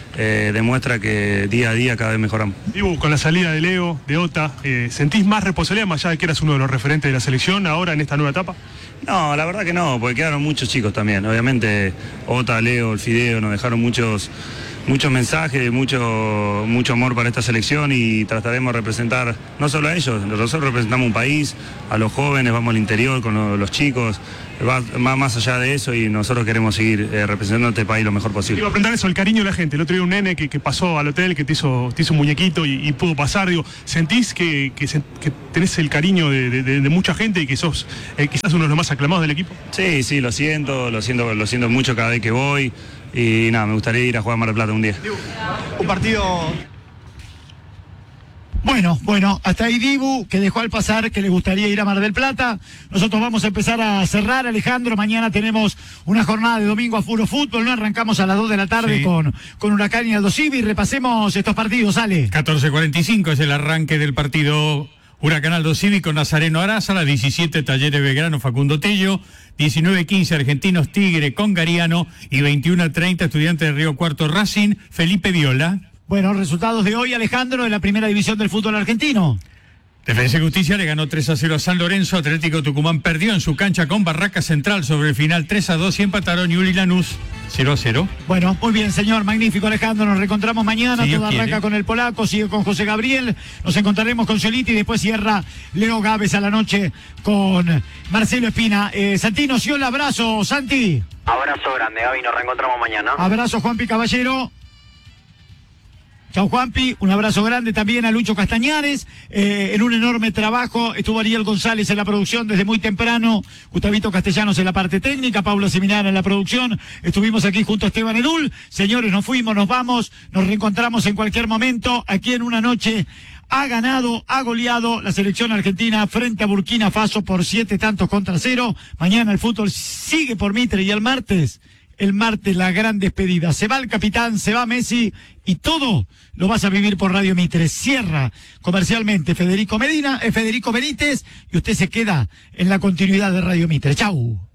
eh, demuestra que día a día cada vez mejoramos. Dibu, con la salida de Leo, de Ota, eh, ¿sentís más responsabilidad más allá de que eras uno de los referentes de la selección ahora en esta nueva etapa? No, la verdad que no, porque quedaron muchos chicos también. Obviamente Ota, Leo, el Fideo nos dejaron muchos, muchos mensajes, mucho, mucho amor para esta selección y trataremos de representar no solo a ellos, nosotros representamos un país, a los jóvenes, vamos al interior con los, los chicos, va más, más allá de eso y nosotros queremos seguir eh, representando a este país lo mejor posible. Iba a preguntar eso, el cariño de la gente. El otro día un nene que, que pasó al hotel, que te hizo, te hizo un muñequito y, y pudo pasar. Digo, ¿sentís que, que, se, que tenés el cariño de, de, de mucha gente y que sos eh, quizás uno de los más aclamados del equipo? Sí, sí, lo siento, lo siento, lo siento mucho cada vez que voy y nada, me gustaría ir a jugar a Mar del Plata un día. Un partido... Bueno, bueno, hasta ahí Dibu, que dejó al pasar que le gustaría ir a Mar del Plata. Nosotros vamos a empezar a cerrar, Alejandro. Mañana tenemos una jornada de domingo a puro fútbol, ¿no? Arrancamos a las dos de la tarde sí. con, con Huracán y Aldo Civi. Repasemos estos partidos, Ale. catorce cuarenta y cinco es el arranque del partido Huracán Aldo Civi con Nazareno Araza, a las diecisiete Talleres Belgrano Facundo Tello, diecinueve quince Argentinos Tigre con Gariano y veintiuno treinta Estudiantes de Río Cuarto Racing, Felipe Viola. Bueno, resultados de hoy, Alejandro, de la primera división del fútbol argentino. Defensa y Justicia le ganó tres a cero a San Lorenzo. Atlético Tucumán perdió en su cancha con Barraca Central sobre el final tres a dos y empataron Newell's y Lanús cero a cero. Bueno, muy bien, señor, magnífico, Alejandro. Nos reencontramos mañana. Si Todo arranca quiere. con el polaco, sigue con José Gabriel. Nos encontraremos con Soliti y después cierra Leo Gávez a la noche con Marcelo Espina. Eh, Santino, sí, un abrazo, Santi. Abrazo grande, Gaby, nos reencontramos mañana. Abrazo, Juanpi Caballero. Chau, Juanpi, un abrazo grande también a Lucho Castañares, eh, en un enorme trabajo, estuvo Ariel González en la producción desde muy temprano, Gustavito Castellanos en la parte técnica, Paula Seminara en la producción, estuvimos aquí junto a Esteban Edul, señores, nos fuimos, nos vamos, nos reencontramos en cualquier momento, aquí en una noche. Ha ganado, ha goleado la selección argentina frente a Burkina Faso por siete tantos contra cero, mañana el fútbol sigue por Mitre y el martes... El martes la gran despedida. Se va el capitán, se va Messi y todo lo vas a vivir por Radio Mitre. Cierra comercialmente Federico Medina, eh, Federico Benítez y usted se queda en la continuidad de Radio Mitre. Chau.